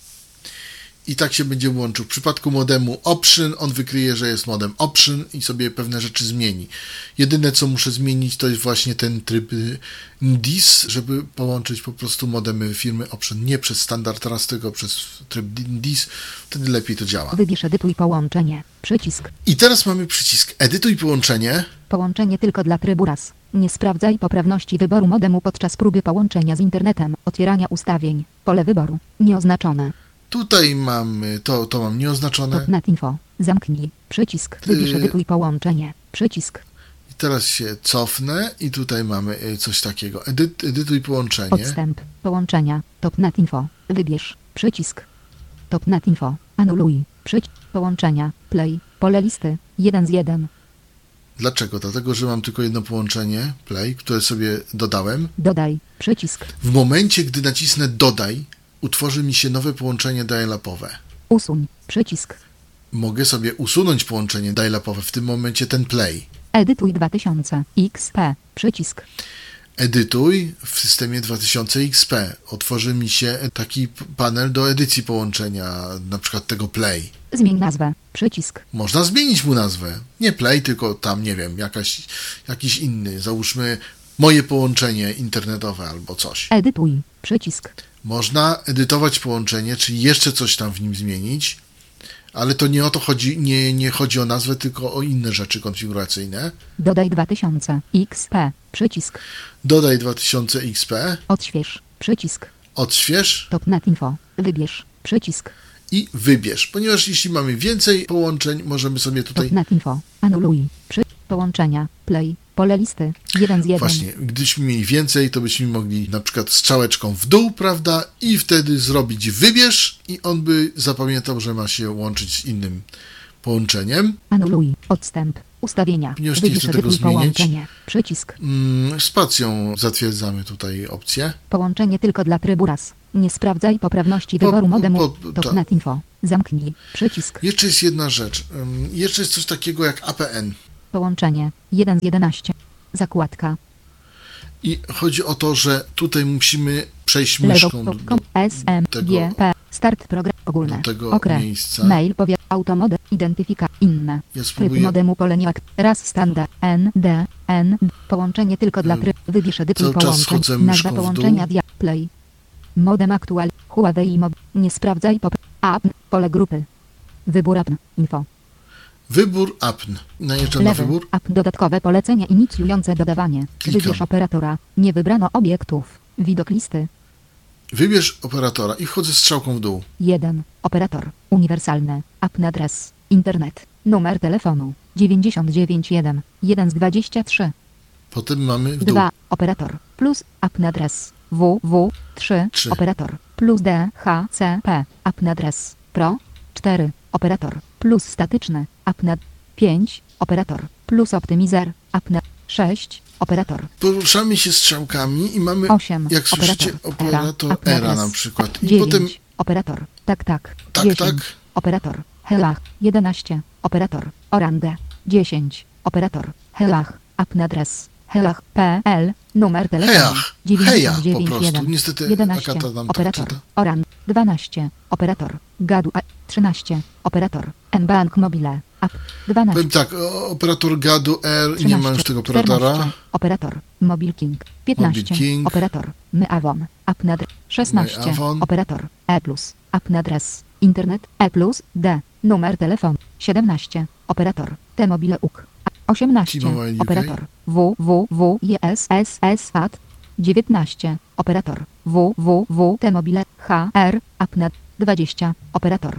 i tak się będzie łączył. W przypadku modemu Option on wykryje, że jest modem Option i sobie pewne rzeczy zmieni. Jedyne co muszę zmienić to jest właśnie ten tryb N D I S, żeby połączyć po prostu modemy firmy Option nie przez standard raz, tylko przez tryb N D I S. Wtedy lepiej to działa. Wybierz edytuj połączenie. Przycisk. I teraz mamy przycisk Edytuj połączenie. Połączenie tylko dla trybu raz. Nie sprawdzaj poprawności wyboru modemu podczas próby połączenia z internetem. Otwierania ustawień. Pole wyboru. Nieoznaczone. Tutaj mamy, to, to mam nieoznaczone. Topnet info. Zamknij. Przycisk. Wybierz Yy. edytuj połączenie. Przycisk. I teraz się cofnę i tutaj mamy y, coś takiego. Edyt, edytuj połączenie. Odstęp. Połączenia. Topnet info. Wybierz. Przycisk. Topnet info. Anuluj. Przycisk. Połączenia. Play. Pole listy. jeden z jeden. Dlaczego? Dlatego, że mam tylko jedno połączenie, play, które sobie dodałem. Dodaj. Przycisk. W momencie, gdy nacisnę dodaj, utworzy mi się nowe połączenie dial-upowe. Usuń. Przycisk. Mogę sobie usunąć połączenie dial-upowe, w tym momencie ten play. Edytuj dwa tysiące. X P. Przycisk. Edytuj w systemie dwa tysiące X P. Otworzy mi się taki p- panel do edycji połączenia, na przykład tego play. Zmień nazwę. Przycisk. Można zmienić mu nazwę. Nie play, tylko tam, nie wiem, jakaś, jakiś inny. Załóżmy moje połączenie internetowe albo coś. Edytuj. Przycisk. Można edytować połączenie, czyli jeszcze coś tam w nim zmienić, ale to nie o to chodzi, nie, nie chodzi o nazwę, tylko o inne rzeczy konfiguracyjne. Dodaj dwa tysiące. X P. Przycisk. Dodaj dwa tysiące X P, Odśwież. Przycisk. odśwież Topnet info. Wybierz. Przycisk. i wybierz. Ponieważ jeśli mamy więcej połączeń, możemy sobie tutaj Topnet info. Anuluj. Przy... Połączenia. Play. Pole listy. jeden z jeden. Właśnie, gdybyśmy mieli więcej, to byśmy mogli na przykład strzałeczką w dół, prawda, i wtedy zrobić wybierz i on by zapamiętał, że ma się łączyć z innym połączeniem. Anuluj. Odstęp. Ustawienia. Ponieważ nie Wybierz chcę tego wypluj zmienić. połączenie. Przycisk. Mm, spacją zatwierdzamy tutaj opcję. Połączenie tylko dla trybu raz. Nie sprawdzaj poprawności Po- wyboru modemu. po- to- Topnet info. Zamknij. Przycisk. Jeszcze jest jedna rzecz. Ym, Jeszcze jest coś takiego jak A P N. Połączenie. jeden z jedenastu. Zakładka. I chodzi o to, że tutaj musimy przejść Lewo. myszką do, Kom. S M G P. Start program. Ogólne. do tego Okres. miejsca. Mail. Powiat. Automode. Identyfika. Inne. Ja Tryb spróbuję. modemu poleniak. Raz standard. N D. N. Połączenie tylko dla tryb. Wybierz edytuj Cały czas połączeń. schodzę Nazwa myszką w połączenia. dół. Dia. Play. Modem aktual. Huawei Mob. Nie sprawdzaj pop. App. Pole grupy. Wybór app. Info. Wybór A P N. Najeżdżam na Lewy. wybór. App. Dodatkowe polecenia inicjujące dodawanie. Klikam. Wybierz operatora. Nie wybrano obiektów. Widok listy. Wybierz operatora i wchodzę strzałką w dół. jeden. Operator. Uniwersalny. App na adres. Internet. Numer telefonu. dziewięćdziesiąt dziewięć jeden. jeden z dwudziestu trzech. Potem mamy w dół. dwa. Operator. Plus. App na adres. www. trzy. Trzy. Operator. Plus D H C P. App na adres. Pro. cztery. Operator. Plus statyczny. App na pięć. Operator. Plus optymizer. App na sześć. Operator. Poruszamy się strzałkami i mamy, osiem. jak słyszycie, operator App na era adres. na przykład. I dziewięć. potem Operator. Tak, tak. Tak, dziesięć. tak. Operator. Helach. jedenaście. Operator. Orange. dziesięć. Operator. Helach. App na adres. Helach. P L. Numer telefonu. Hejach. dziewięćdziesiąt Heja, dziewięć po prostu. jeden. Niestety jedenaście. Agata nam tak Operator. czyta. Orange. dwanaście. Operator. Gadu. A. trzynaście. Operator. N-Bank Mobile. App. dwanaście. Powiem tak, o- operator gadu R, nie ma już tego operatora. czternaście. Operator. Mobile King. piętnaście. Mobile King. Operator. MyAvon. App na adres. szesnaście. MyAvon. Operator. E plus. App na adres. Internet. E plus. D. Numer telefonu. siedemnaście. Operator. T-Mobile U K. osiemnaście. T-Mobile U K. Operator. www. S S S A T. dziewiętnaście. Operator. www. T-Mobile H R. App na dwadzieścia. Operator.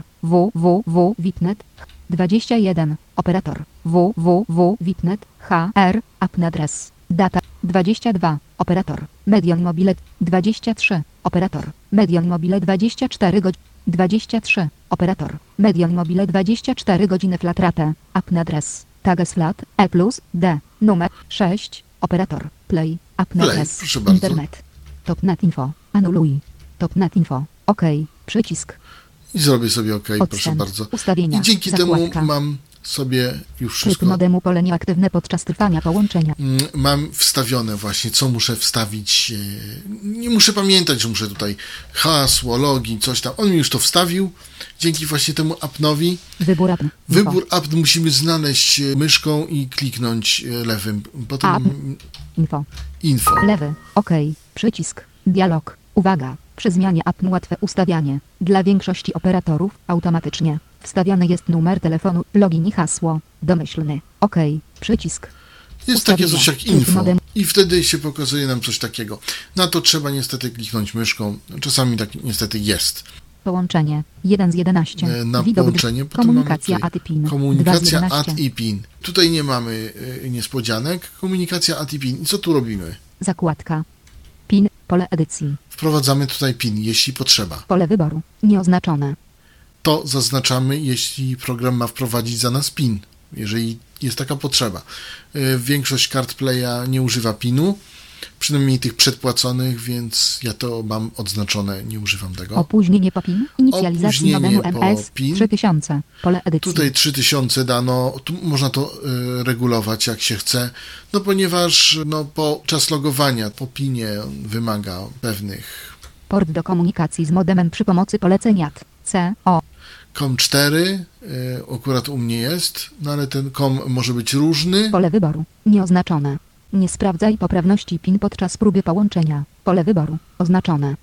www. Witnet. dwadzieścia jeden. Operator. www. Witnet. H R. App na adres. Data. dwadzieścia dwa. Operator. Medion Mobile. dwadzieścia trzy. Operator. Medion Mobile dwadzieścia cztery godziny. dwadzieścia trzy. Operator. Medion Mobile dwadzieścia cztery godziny flat rate. App na adres. Tages flat. E plus. D. Numer sześć. Operator. Play. App na Play, adres. proszę bardzo. Internet. Topnet info. Anuluj. Topnet info. OK. Przycisk. I zrobię sobie OK, proszę Odstęp. bardzo. Ustawienia. I dzięki Zakładka. temu mam sobie już Tryb wszystko. modemu pole nieaktywne podczas trwania połączenia. Mm, Mam wstawione właśnie, co muszę wstawić. e, Nie muszę pamiętać, że muszę tutaj hasło, login, coś tam. On mi już to wstawił. Dzięki właśnie temu apnowi. Wybór app. Info. Wybór app musimy znaleźć e, myszką i kliknąć e, lewym. Potem App. Info. info. Lewy. OK. Przycisk. Dialog. Uwaga. Przy zmianie app łatwe ustawianie. Dla większości operatorów automatycznie. Wstawiany jest numer telefonu, login i hasło. Domyślny. OK. Przycisk. Jest takie Ustawienia. coś jak Tryb info. modem. I wtedy się pokazuje nam coś takiego. Na to trzeba niestety kliknąć myszką. Czasami tak niestety jest. Połączenie. jeden z jedenastu. E, Na Widok. połączenie. Potem Komunikacja mamy A T P I N. tutaj Komunikacja dwa z jedenastu. A T i PIN. Tutaj nie mamy e, niespodzianek. Komunikacja A T i PIN. I co tu robimy? Zakładka. PIN. Pole edycji. Wprowadzamy tutaj PIN, jeśli potrzeba. Pole wyboru. Nieoznaczone. To zaznaczamy, jeśli program ma wprowadzić za nas PIN, jeżeli jest taka potrzeba. E, Większość kart Playa nie używa PIN-u, przynajmniej tych przedpłaconych, więc ja to mam odznaczone, nie używam tego. Opóźnienie po PIN. Inicjalizacji Opóźnienie modemu po M S. PIN. trzy tysiące. Pole edycji. Tutaj trzy tysiące dano, tu można to y, regulować jak się chce, no ponieważ no, podczas logowania po pinie on wymaga pewnych Port do komunikacji z modemem przy pomocy poleceń A T. C O. com cztery, y, akurat u mnie jest, no ale ten com może być różny. Pole wyboru. Nieoznaczone. Nie sprawdzaj poprawności PIN podczas próby połączenia. Pole wyboru. Oznaczone.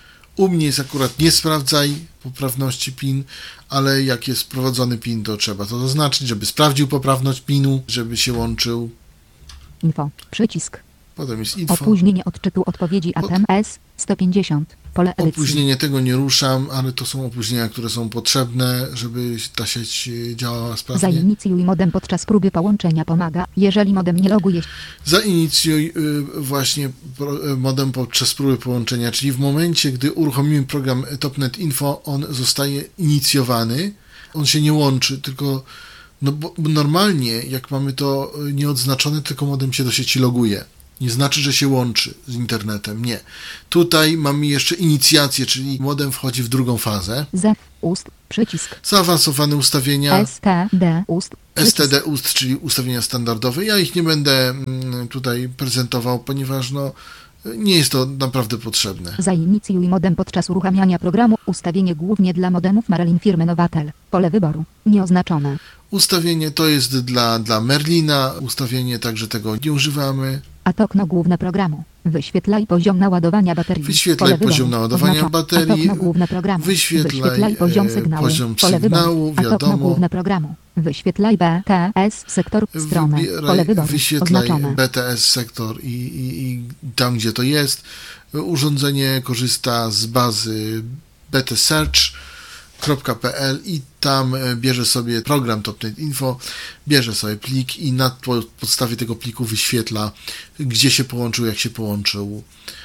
U mnie jest akurat nie sprawdzaj poprawności PIN, ale jak jest wprowadzony PIN, to trzeba to zaznaczyć, żeby sprawdził poprawność PIN-u, żeby się łączył. Info. Przycisk. Potem jest info. Opóźnienie odczytu odpowiedzi A T M S sto pięćdziesiąt. Pole edycji. Opóźnienie tego nie ruszam, ale to są opóźnienia, które są potrzebne, żeby ta sieć działała sprawnie. Zainicjuj modem podczas próby połączenia pomaga, jeżeli modem nie loguje się. Zainicjuj y, właśnie pro, y, modem podczas próby połączenia, czyli w momencie, gdy uruchomimy program Topnet Info, on zostaje inicjowany, on się nie łączy, tylko no bo normalnie, jak mamy to nieodznaczone, tylko modem się do sieci loguje. Nie znaczy, że się łączy z internetem. Nie. Tutaj mamy jeszcze inicjację, czyli modem wchodzi w drugą fazę. Z ust przycisk. Zaawansowane ustawienia. S T D ust. S T D ust, czyli ustawienia standardowe. Ja ich nie będę tutaj prezentował, ponieważ no, nie jest to naprawdę potrzebne. Zainicjuj modem podczas uruchamiania programu. Ustawienie głównie dla modemów Merlin firmy Novatel. Pole wyboru. Nieoznaczone. Ustawienie to jest dla, dla Merlina. Ustawienie, także tego nie używamy. A to okno główne programu. Wyświetlaj poziom naładowania baterii. Wyświetlaj Pole poziom wyboru. naładowania Oznacza. baterii. A to okno główne programu. Wyświetlaj, Wyświetlaj poziom e, sygnału. poziom Pole sygnału, wyboru. A to okno wiadomo. główne programu. Wyświetlaj B T S sektor stronę. Wybieraj, Pole wyboru. wyświetlaj Oznaczone. B T S sektor i, i, i tam, gdzie to jest. Urządzenie korzysta z bazy b t search kropka p l i tam bierze sobie program Topnet Info, bierze sobie plik i na podstawie tego pliku wyświetla, gdzie się połączył, jak się połączył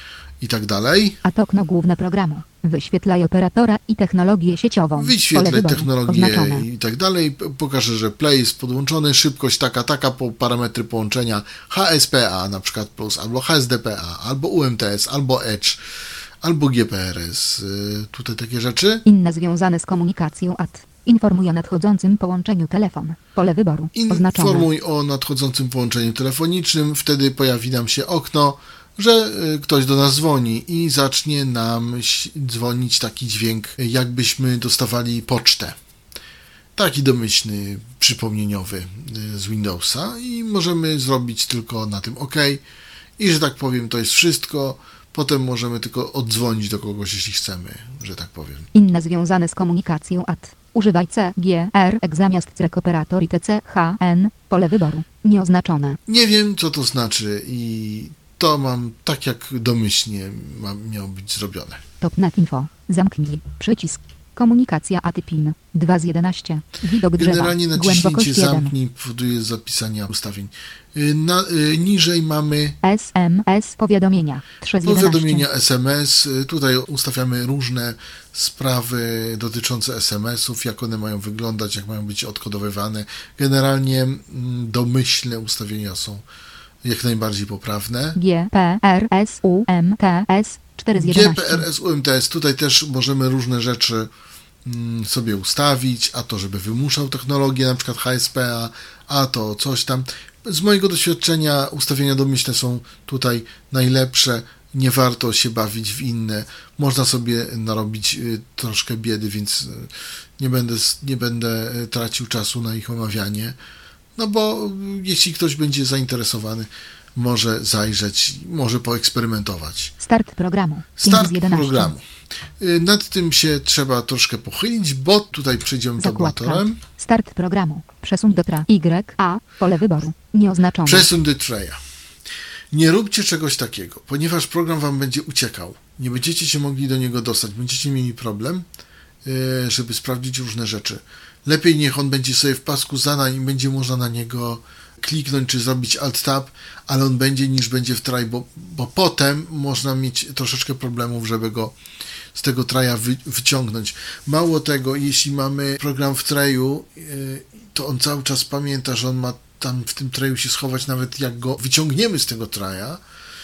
i tak dalej. A to okno główne programu. Wyświetlaj operatora i technologię sieciową. Pole Wyświetlaj wyboru. technologię Oznaczone. i tak dalej. Pokażę, że play jest podłączony, szybkość taka, taka, po parametry połączenia H S P A na przykład plus, albo H S D P A, albo U M T S, albo Edge, albo G P R S. Tutaj takie rzeczy. Inne związane z komunikacją A T. Informuj o nadchodzącym połączeniu telefon. Pole wyboru. Oznaczone. Informuj o nadchodzącym połączeniu telefonicznym. Wtedy pojawi nam się okno, że ktoś do nas dzwoni i zacznie nam dzwonić taki dźwięk, jakbyśmy dostawali pocztę. Taki domyślny, przypomnieniowy z Windowsa i możemy zrobić tylko na tym OK. I że tak powiem, to jest wszystko. Potem możemy tylko oddzwonić do kogoś, jeśli chcemy, że tak powiem. Inne związane z komunikacją A T. Używaj C G R X zamiast C R K operator i T C H N. Pole wyboru. Nieoznaczone. Nie wiem, co to znaczy i to mam tak, jak domyślnie ma, miało być zrobione. Topnet Info. Zamknij. Przycisk. Komunikacja A T PIN. dwa z jedenastu. Widok drzewa. Generalnie Głębokość naciśnięcie jeden. zamknij powoduje zapisania ustawień. Na, y, niżej mamy S M S powiadomienia. trzy z jedenastu. powiadomienia S M S. Tutaj ustawiamy różne sprawy dotyczące S M S-ów, jak one mają wyglądać, jak mają być odkodowywane. Generalnie mm, domyślne ustawienia są jak najbardziej poprawne. G P R S U M T S. cztery z G jedenastu. P R S U M T S. Tutaj też możemy różne rzeczy mm, sobie ustawić, a to żeby wymuszał technologię, na przykład H S P A, a to coś tam. Z mojego doświadczenia ustawienia domyślne są tutaj najlepsze. Nie warto się bawić w inne. Można sobie narobić y, troszkę biedy, więc y, nie będę, nie będę tracił czasu na ich omawianie. No bo y, jeśli ktoś będzie zainteresowany, może zajrzeć, może poeksperymentować. Start programu. Start programu. Y, Nad tym się trzeba troszkę pochylić, bo tutaj przejdziemy Zakładka. tabulatorem. Start programu. Przesuń do tra. Y. A. Pole wyboru. Nieoznaczone. Przesuń do traya. Nie róbcie czegoś takiego, ponieważ program wam będzie uciekał. Nie będziecie się mogli do niego dostać. Będziecie mieli problem, y, żeby sprawdzić różne rzeczy. Lepiej niech on będzie sobie w pasku zadań i będzie można na niego kliknąć czy zrobić Alt-Tab, ale on będzie niż będzie w try, bo, bo potem można mieć troszeczkę problemów, żeby go z tego traya wy, wyciągnąć. Mało tego, jeśli mamy program w trayu, yy, to on cały czas pamięta, że on ma tam w tym trayu się schować, nawet jak go wyciągniemy z tego traya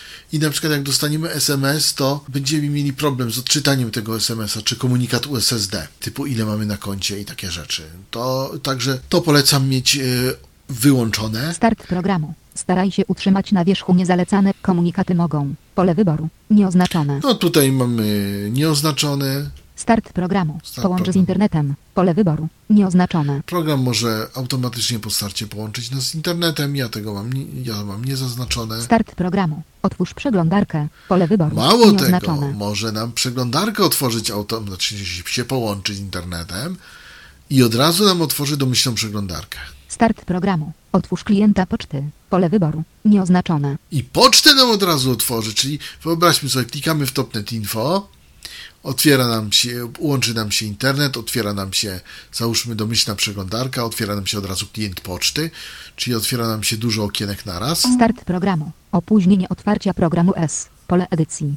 i na przykład jak dostaniemy S M S, to będziemy mieli problem z odczytaniem tego S M S a, czy komunikat U S S D, typu ile mamy na koncie i takie rzeczy. To także to polecam mieć yy, wyłączone. Start programu. Staraj się utrzymać na wierzchu niezalecane komunikaty mogą. Pole wyboru. Nieoznaczone. No tutaj mamy nieoznaczone. Start programu. Start Połącz z programu. internetem. Pole wyboru. Nieoznaczone. Program może automatycznie po starcie połączyć nas z internetem. Ja tego mam, nie, ja mam niezaznaczone. Start programu. Otwórz przeglądarkę. Pole wyboru. Mało tego, Nieoznaczone. może nam przeglądarkę otworzyć automatycznie, się połączyć z internetem i od razu nam otworzy domyślną przeglądarkę. Start programu. Otwórz klienta poczty. Pole wyboru. Nieoznaczone. I pocztę nam od razu otworzy, czyli wyobraźmy sobie, klikamy w Topnet Info, otwiera nam się, łączy nam się internet, otwiera nam się, załóżmy, domyślna przeglądarka, otwiera nam się od razu klient poczty, czyli otwiera nam się dużo okienek naraz. Start programu. Opóźnienie otwarcia programu S. Pole edycji.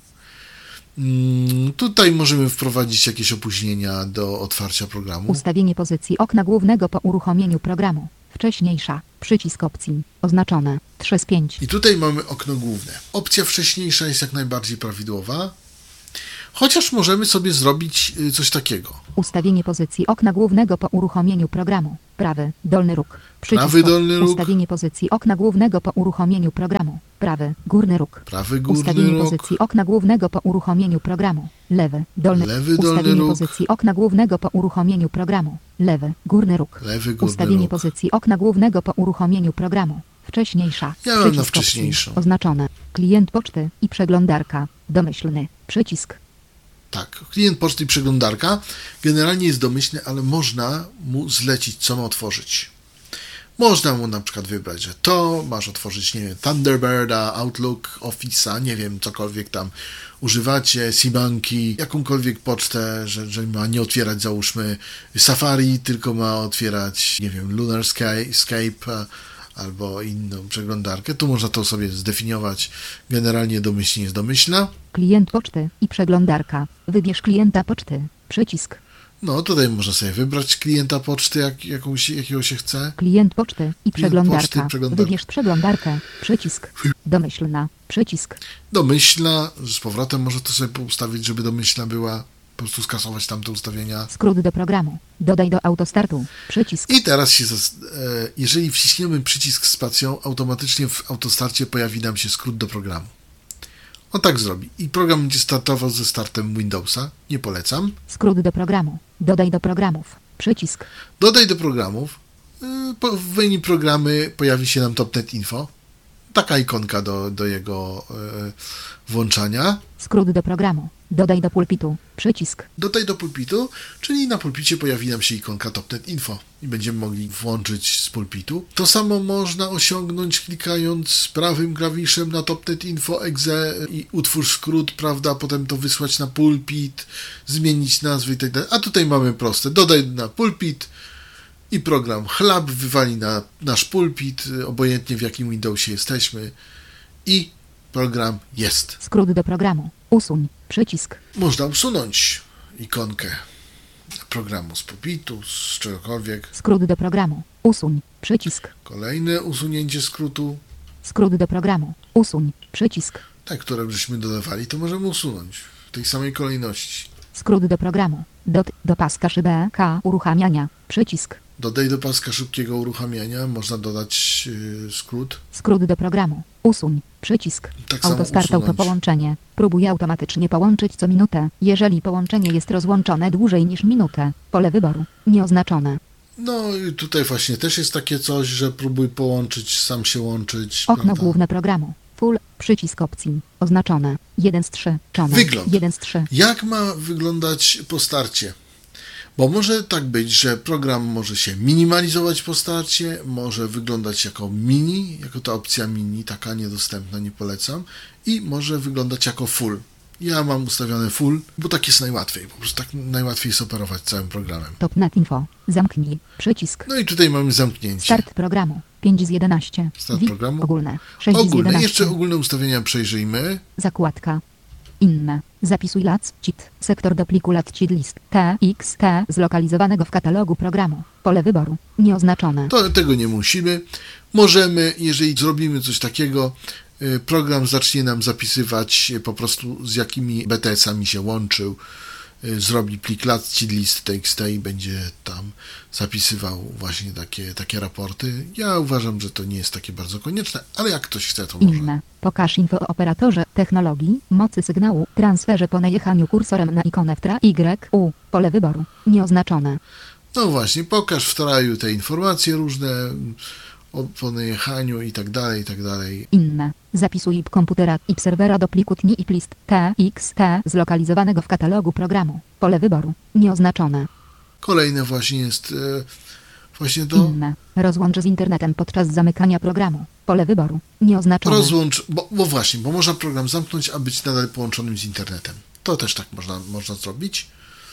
Hmm, tutaj możemy wprowadzić jakieś opóźnienia do otwarcia programu. Ustawienie pozycji okna głównego po uruchomieniu programu. Wcześniejsza. Przycisk opcji. Oznaczone. trzy z pięciu. I tutaj mamy okno główne. Opcja wcześniejsza jest jak najbardziej prawidłowa, chociaż możemy sobie zrobić coś takiego. Ustawienie pozycji okna głównego po uruchomieniu programu. Prawy, dolny róg. Przycisk Prawy dolny róg. Ustawienie pozycji okna głównego po uruchomieniu programu. Prawy, górny róg. Prawy górny Ustawienie róg. pozycji okna głównego po uruchomieniu programu. Lewy, dolny Lewy dolny Ustawienie róg. pozycji okna głównego po uruchomieniu programu. Lewy, górny róg. Lewy górny Ustawienie róg. pozycji okna głównego po uruchomieniu programu. Wcześniejsza. Ja mam Przycisk na opcji. wcześniejszą. Oznaczone. Klient poczty i przeglądarka. Domyślny. Przycisk. Tak, klient poczty i przeglądarka generalnie jest domyślny, ale można mu zlecić, co ma otworzyć. Można mu na przykład wybrać, że to masz otworzyć, nie wiem, Thunderbirda, Outlook, Office'a, nie wiem, cokolwiek tam używacie, Sibanki, jakąkolwiek pocztę, że, że ma nie otwierać, załóżmy, Safari, tylko ma otwierać, nie wiem, Lunarscape albo inną przeglądarkę. Tu można to sobie zdefiniować. Generalnie domyślnie jest domyślna. Klient poczty i przeglądarka. Wybierz klienta poczty. Przycisk. No, tutaj można sobie wybrać klienta poczty, jak, jakąś, jakiego się chce. Klient poczty i przeglądarka. poczty i przeglądarka. Wybierz przeglądarkę. Przycisk. Domyślna. Przycisk. Domyślna, z powrotem może to sobie ustawić, żeby domyślna była, po prostu skasować tamte ustawienia. Skrót do programu. Dodaj do autostartu. Przycisk. I teraz się, zas- e, jeżeli wciśniemy przycisk spacją, automatycznie w autostarcie pojawi nam się skrót do programu. On tak zrobi. I program będzie startował ze startem Windowsa. Nie polecam. Skrót do programu. Dodaj do programów. Przycisk. Dodaj do programów. E, po, w menu programy pojawi się nam Topnet Info. Taka ikonka do, do jego e, włączania. Skrót do programu. Dodaj do pulpitu. Przycisk. Dodaj do pulpitu, czyli na pulpicie pojawi nam się ikonka Topnet Info i będziemy mogli włączyć z pulpitu. To samo można osiągnąć klikając prawym klawiszem na Topnet Info exe i utwórz skrót, prawda, potem to wysłać na pulpit, zmienić nazwę i tak dalej. A tutaj mamy proste. Dodaj na pulpit i program chlap wywali na nasz pulpit, obojętnie w jakim Windowsie jesteśmy, i program jest. Skrót do programu. Usuń. Przycisk. Można usunąć ikonkę programu z pulpitu, z czegokolwiek. Skrót do programu. Usuń. Przycisk. Kolejne usunięcie skrótu. Skrót do programu. Usuń. Przycisk. Te, które żeśmy dodawali, to możemy usunąć w tej samej kolejności. Skrót do programu. Dot do paska szyb K uruchamiania. Przycisk. Dodaj do paska szybkiego uruchamiania. Można dodać yy, skrót. Skrót do programu. Usuń. Przycisk. Tak samo Autostart auto usunąć. połączenie. Próbuj automatycznie połączyć co minutę. Jeżeli połączenie jest rozłączone dłużej niż minutę. Pole wyboru. Nieoznaczone. No i tutaj właśnie też jest takie coś, że próbuj połączyć, sam się łączyć. Okno prawda? główne programu. Full. Przycisk opcji. Oznaczone. jeden z trzech. Czone. Wygląd. jeden z trzech. Jak ma wyglądać po starcie? Bo może tak być, że program może się minimalizować po starcie, może wyglądać jako mini, jako ta opcja mini, taka niedostępna, nie polecam, i może wyglądać jako full. Ja mam ustawione full, bo tak jest najłatwiej, po prostu tak najłatwiej jest operować całym programem. Topnet info. Zamknij. Przycisk. No i tutaj mamy zamknięcie. Start programu. pięć z jedenastu. Start Wi- programu. Ogólne. sześć z Ogólne, jedenastu. jeszcze ogólne ustawienia przejrzyjmy. Zakładka. Inne. Zapisuj lac, cit, sektor do pliku lat cit list, T, X, T, zlokalizowanego w katalogu programu. Pole wyboru. Nieoznaczone. To, tego nie musimy. Możemy, jeżeli zrobimy coś takiego, y, program zacznie nam zapisywać y, po prostu z jakimi B T S-ami się łączył, y, zrobi plik lat.list.txt i będzie tam zapisywał właśnie takie, takie raporty. Ja uważam, że to nie jest takie bardzo konieczne, ale jak ktoś chce, to może. Inne. Pokaż info o operatorze, technologii, mocy sygnału, transferze po najechaniu kursorem na ikonę w tra Y, U. Pole wyboru. Nieoznaczone. No właśnie, pokaż w traju te informacje różne o po najechaniu i tak dalej, i tak dalej. Inne. Zapisuj I P komputera I P serwera do pliku tni I P list T, X, T, zlokalizowanego w katalogu programu. Pole wyboru. Nieoznaczone. Kolejne właśnie jest e, właśnie to Inne. Rozłącz z internetem podczas zamykania programu. Pole wyboru. Nieoznaczone. rozłącz, bo, bo właśnie, bo można program zamknąć, a być nadal połączonym z internetem. To też tak można, można zrobić.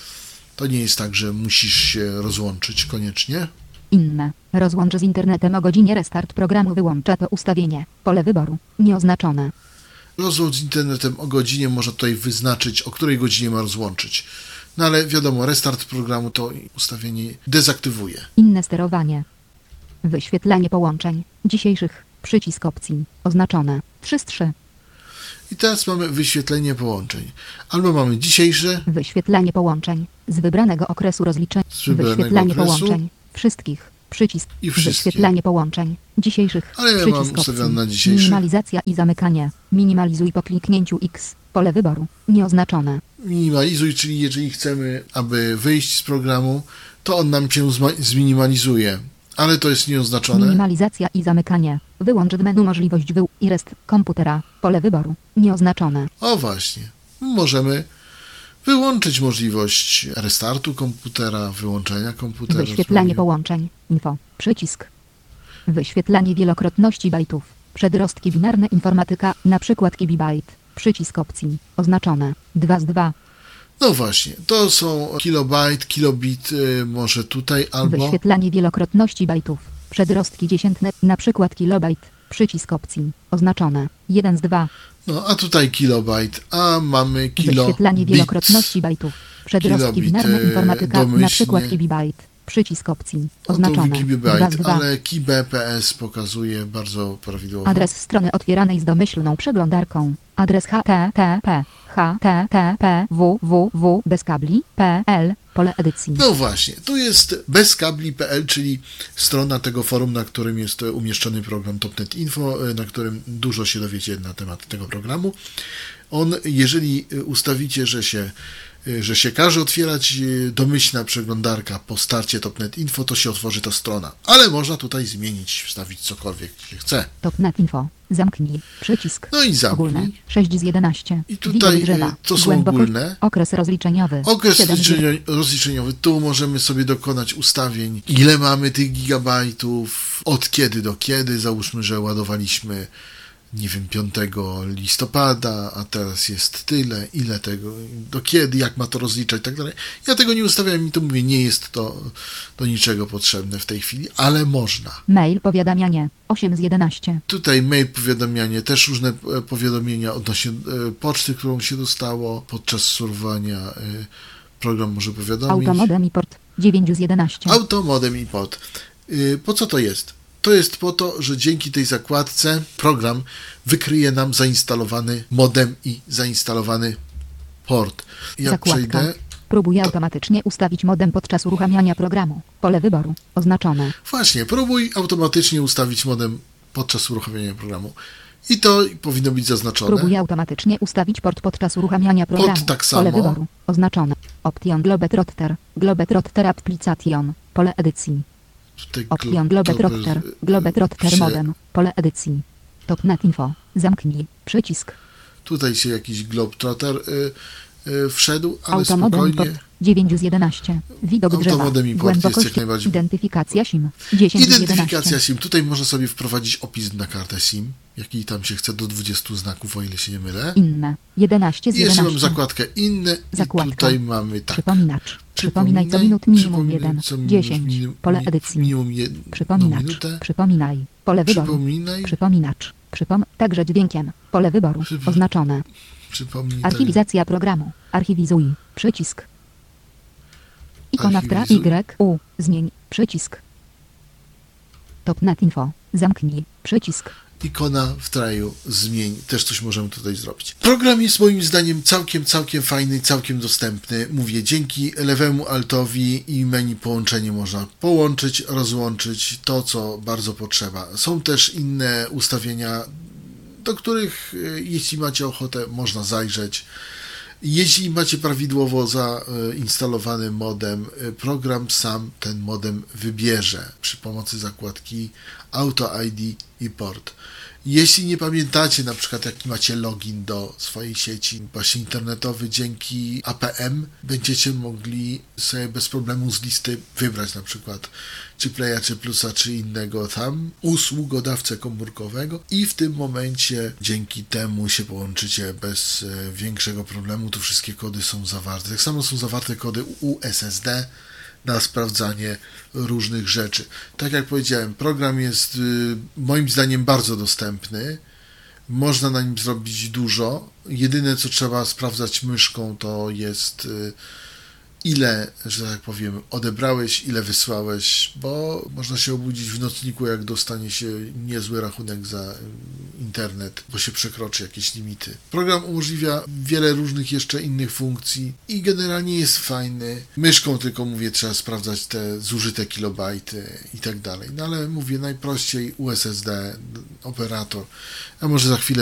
To nie jest tak, że musisz się rozłączyć koniecznie. Inne. Rozłącz z internetem o godzinie. Restart programu wyłącza to ustawienie. Pole wyboru. Nieoznaczone. Rozłącz z internetem o godzinie, można tutaj wyznaczyć, o której godzinie ma rozłączyć. No ale wiadomo, restart programu to ustawienie dezaktywuje. Inne sterowanie. Wyświetlanie połączeń. Dzisiejszych. Przycisk opcji. Oznaczone. trzy z trzy. I teraz mamy wyświetlenie połączeń. Albo mamy dzisiejsze, Wyświetlanie połączeń. Z wybranego okresu rozliczeń. Z wybranego Wyświetlanie okresu. połączeń. Wszystkich. Przycisk. I wszystkie. Wyświetlanie połączeń. Dzisiejszych. Ale ja Przycisk mam ustawione opcji. na dzisiejsze. Minimalizacja i zamykanie. Minimalizuj po kliknięciu X. Pole wyboru. Nieoznaczone. minimalizuj, czyli jeżeli chcemy, aby wyjść z programu, to on nam się zma- zminimalizuje. Ale to jest nieoznaczone. Minimalizacja i zamykanie. Wyłącz z menu możliwość wył i rest komputera. Pole wyboru. Nieoznaczone. O właśnie. Możemy wyłączyć możliwość restartu komputera, wyłączenia komputera. Wyświetlanie połączeń. Info. Przycisk. Wyświetlanie wielokrotności bajtów. Przedrostki binarne informatyka, na przykład kibibajt. Przycisk opcji. Oznaczone. dwa z dwa. No właśnie, to są kilobajt, kilobit, y, może tutaj albo... Wyświetlanie wielokrotności bajtów. Przedrostki dziesiętne, na przykład kilobajt. Przycisk opcji. Oznaczone. jeden z dwa. No, a tutaj kilobajt, a mamy kilobit. Wyświetlanie wielokrotności bajtów. Przedrostki Kilobit, binarne e, informatyka, na domyślnie. przykład kibibajt. Przycisk opcji. No to Oznaczone. dwa z kilobajt, dwa. ale kibpс pokazuje bardzo prawidłowo. Adres strony otwieranej z domyślną przeglądarką. Adres http http www bezkabli kropka pl. Pole edycji. No właśnie, tu jest bezkabli kropka pl, czyli strona tego forum, na którym jest umieszczony program Topnet Info, na którym dużo się dowiecie na temat tego programu. On, jeżeli ustawicie, że się, że się każe otwierać domyślna przeglądarka po starcie Topnet Info, to się otworzy ta strona. Ale można tutaj zmienić, wstawić cokolwiek się chce. Topnet Info. Zamknij. Przycisk. No i zamknij. Ogólne. sześć z jedenastu. I tutaj, Widok drzewa. y, to są Głębokość. ogólne. Okres rozliczeniowy. Okres siedem z rozliczenio- rozliczeniowy, tu możemy sobie dokonać ustawień, ile mamy tych gigabajtów, od kiedy do kiedy, załóżmy, że ładowaliśmy, nie wiem, piątego listopada, a teraz jest tyle, ile tego, do kiedy, jak ma to rozliczać i tak dalej. Ja tego nie ustawiam i to mówię, nie jest to do niczego potrzebne w tej chwili, ale można. Mail powiadamianie. osiem z jedenastu. Tutaj mail, powiadamianie, też różne e, powiadomienia odnośnie e, poczty, którą się dostało podczas surfowania. E, program może powiadomić. Automodem i port. dziewięć z jedenastu. Automodem i pod. E, po co to jest? To jest po to, że dzięki tej zakładce program wykryje nam zainstalowany modem i zainstalowany port. Ja Zakładka. przejdę. Próbuj automatycznie ustawić modem podczas uruchamiania programu. Pole wyboru. Oznaczone. Właśnie, próbuj automatycznie ustawić modem podczas uruchamiania programu. I to powinno być zaznaczone. Próbuj automatycznie ustawić port podczas uruchamiania programu. Port tak Pole samo. wyboru. Oznaczone. Option Globetrotter. Globetrotter Application. Pole edycji. Tutaj Option glo- Globetrotter. to- Globetrotter się- modem. Pole edycji. Topnet Info. Zamknij. Przycisk. Tutaj się jakiś Globetrotter y, y, wszedł, ale Automodem i spokojnie. port. dziewięć z jedenastu. Widok drzewa. Automodem i port jest Głębokość. jak najbardziej. Identyfikacja SIM. dziesięć z Identyfikacja jedenastu. SIM. Tutaj można sobie wprowadzić opis na kartę SIM, jaki tam się chce, do dwudziestu znaków, o ile się nie mylę. Inne. jedenaście z I jeszcze mam jedenastu. zakładkę inne Zakładka. i tutaj mamy tak. Przypominacz. Przypominaj co minut minimum przypominaj jeden. co minut dziesięć. minim- Pole mi- edycji. Minimum jedną Przypominacz. minutę. Przypominaj. Pole wyboru. Przypominaj. Przypominacz. Przypom... Także dźwiękiem. Pole wyboru. Przypo- Oznaczone. Przypomnij. Archiwizacja programu. Archiwizuj. Przycisk. Ikona wtra Archiwizuj. Y. U. Zmień. Przycisk. Topnet Info. Zamknij. Przycisk. Ikona w traju zmień. Też coś możemy tutaj zrobić. Program jest moim zdaniem całkiem, całkiem fajny, całkiem dostępny. Mówię, dzięki lewemu altowi i menu połączenie można połączyć, rozłączyć to, co bardzo potrzeba. Są też inne ustawienia, do których, e, jeśli macie ochotę, można zajrzeć. Jeśli macie prawidłowo zainstalowany modem, e, program sam ten modem wybierze przy pomocy zakładki Auto I D i port. Jeśli nie pamiętacie na przykład jaki macie login do swojej sieci właśnie internetowy, dzięki A P M będziecie mogli sobie bez problemu z listy wybrać na przykład czy Playa, czy Plusa, czy innego tam usługodawcę komórkowego i w tym momencie dzięki temu się połączycie bez e, większego problemu. Tu wszystkie kody są zawarte. Tak samo są zawarte kody U S S D na sprawdzanie różnych rzeczy. Tak jak powiedziałem, program jest y, moim zdaniem bardzo dostępny. Można na nim zrobić dużo. Jedyne co trzeba sprawdzać myszką to jest y, ile, że tak powiem, odebrałeś, ile wysłałeś, bo można się obudzić w nocniku, jak dostanie się niezły rachunek za internet, bo się przekroczy jakieś limity. Program umożliwia wiele różnych jeszcze innych funkcji i generalnie jest fajny. Myszką tylko, mówię, trzeba sprawdzać te zużyte kilobajty i tak dalej. No ale mówię, najprościej U S S D, operator. A może za chwilę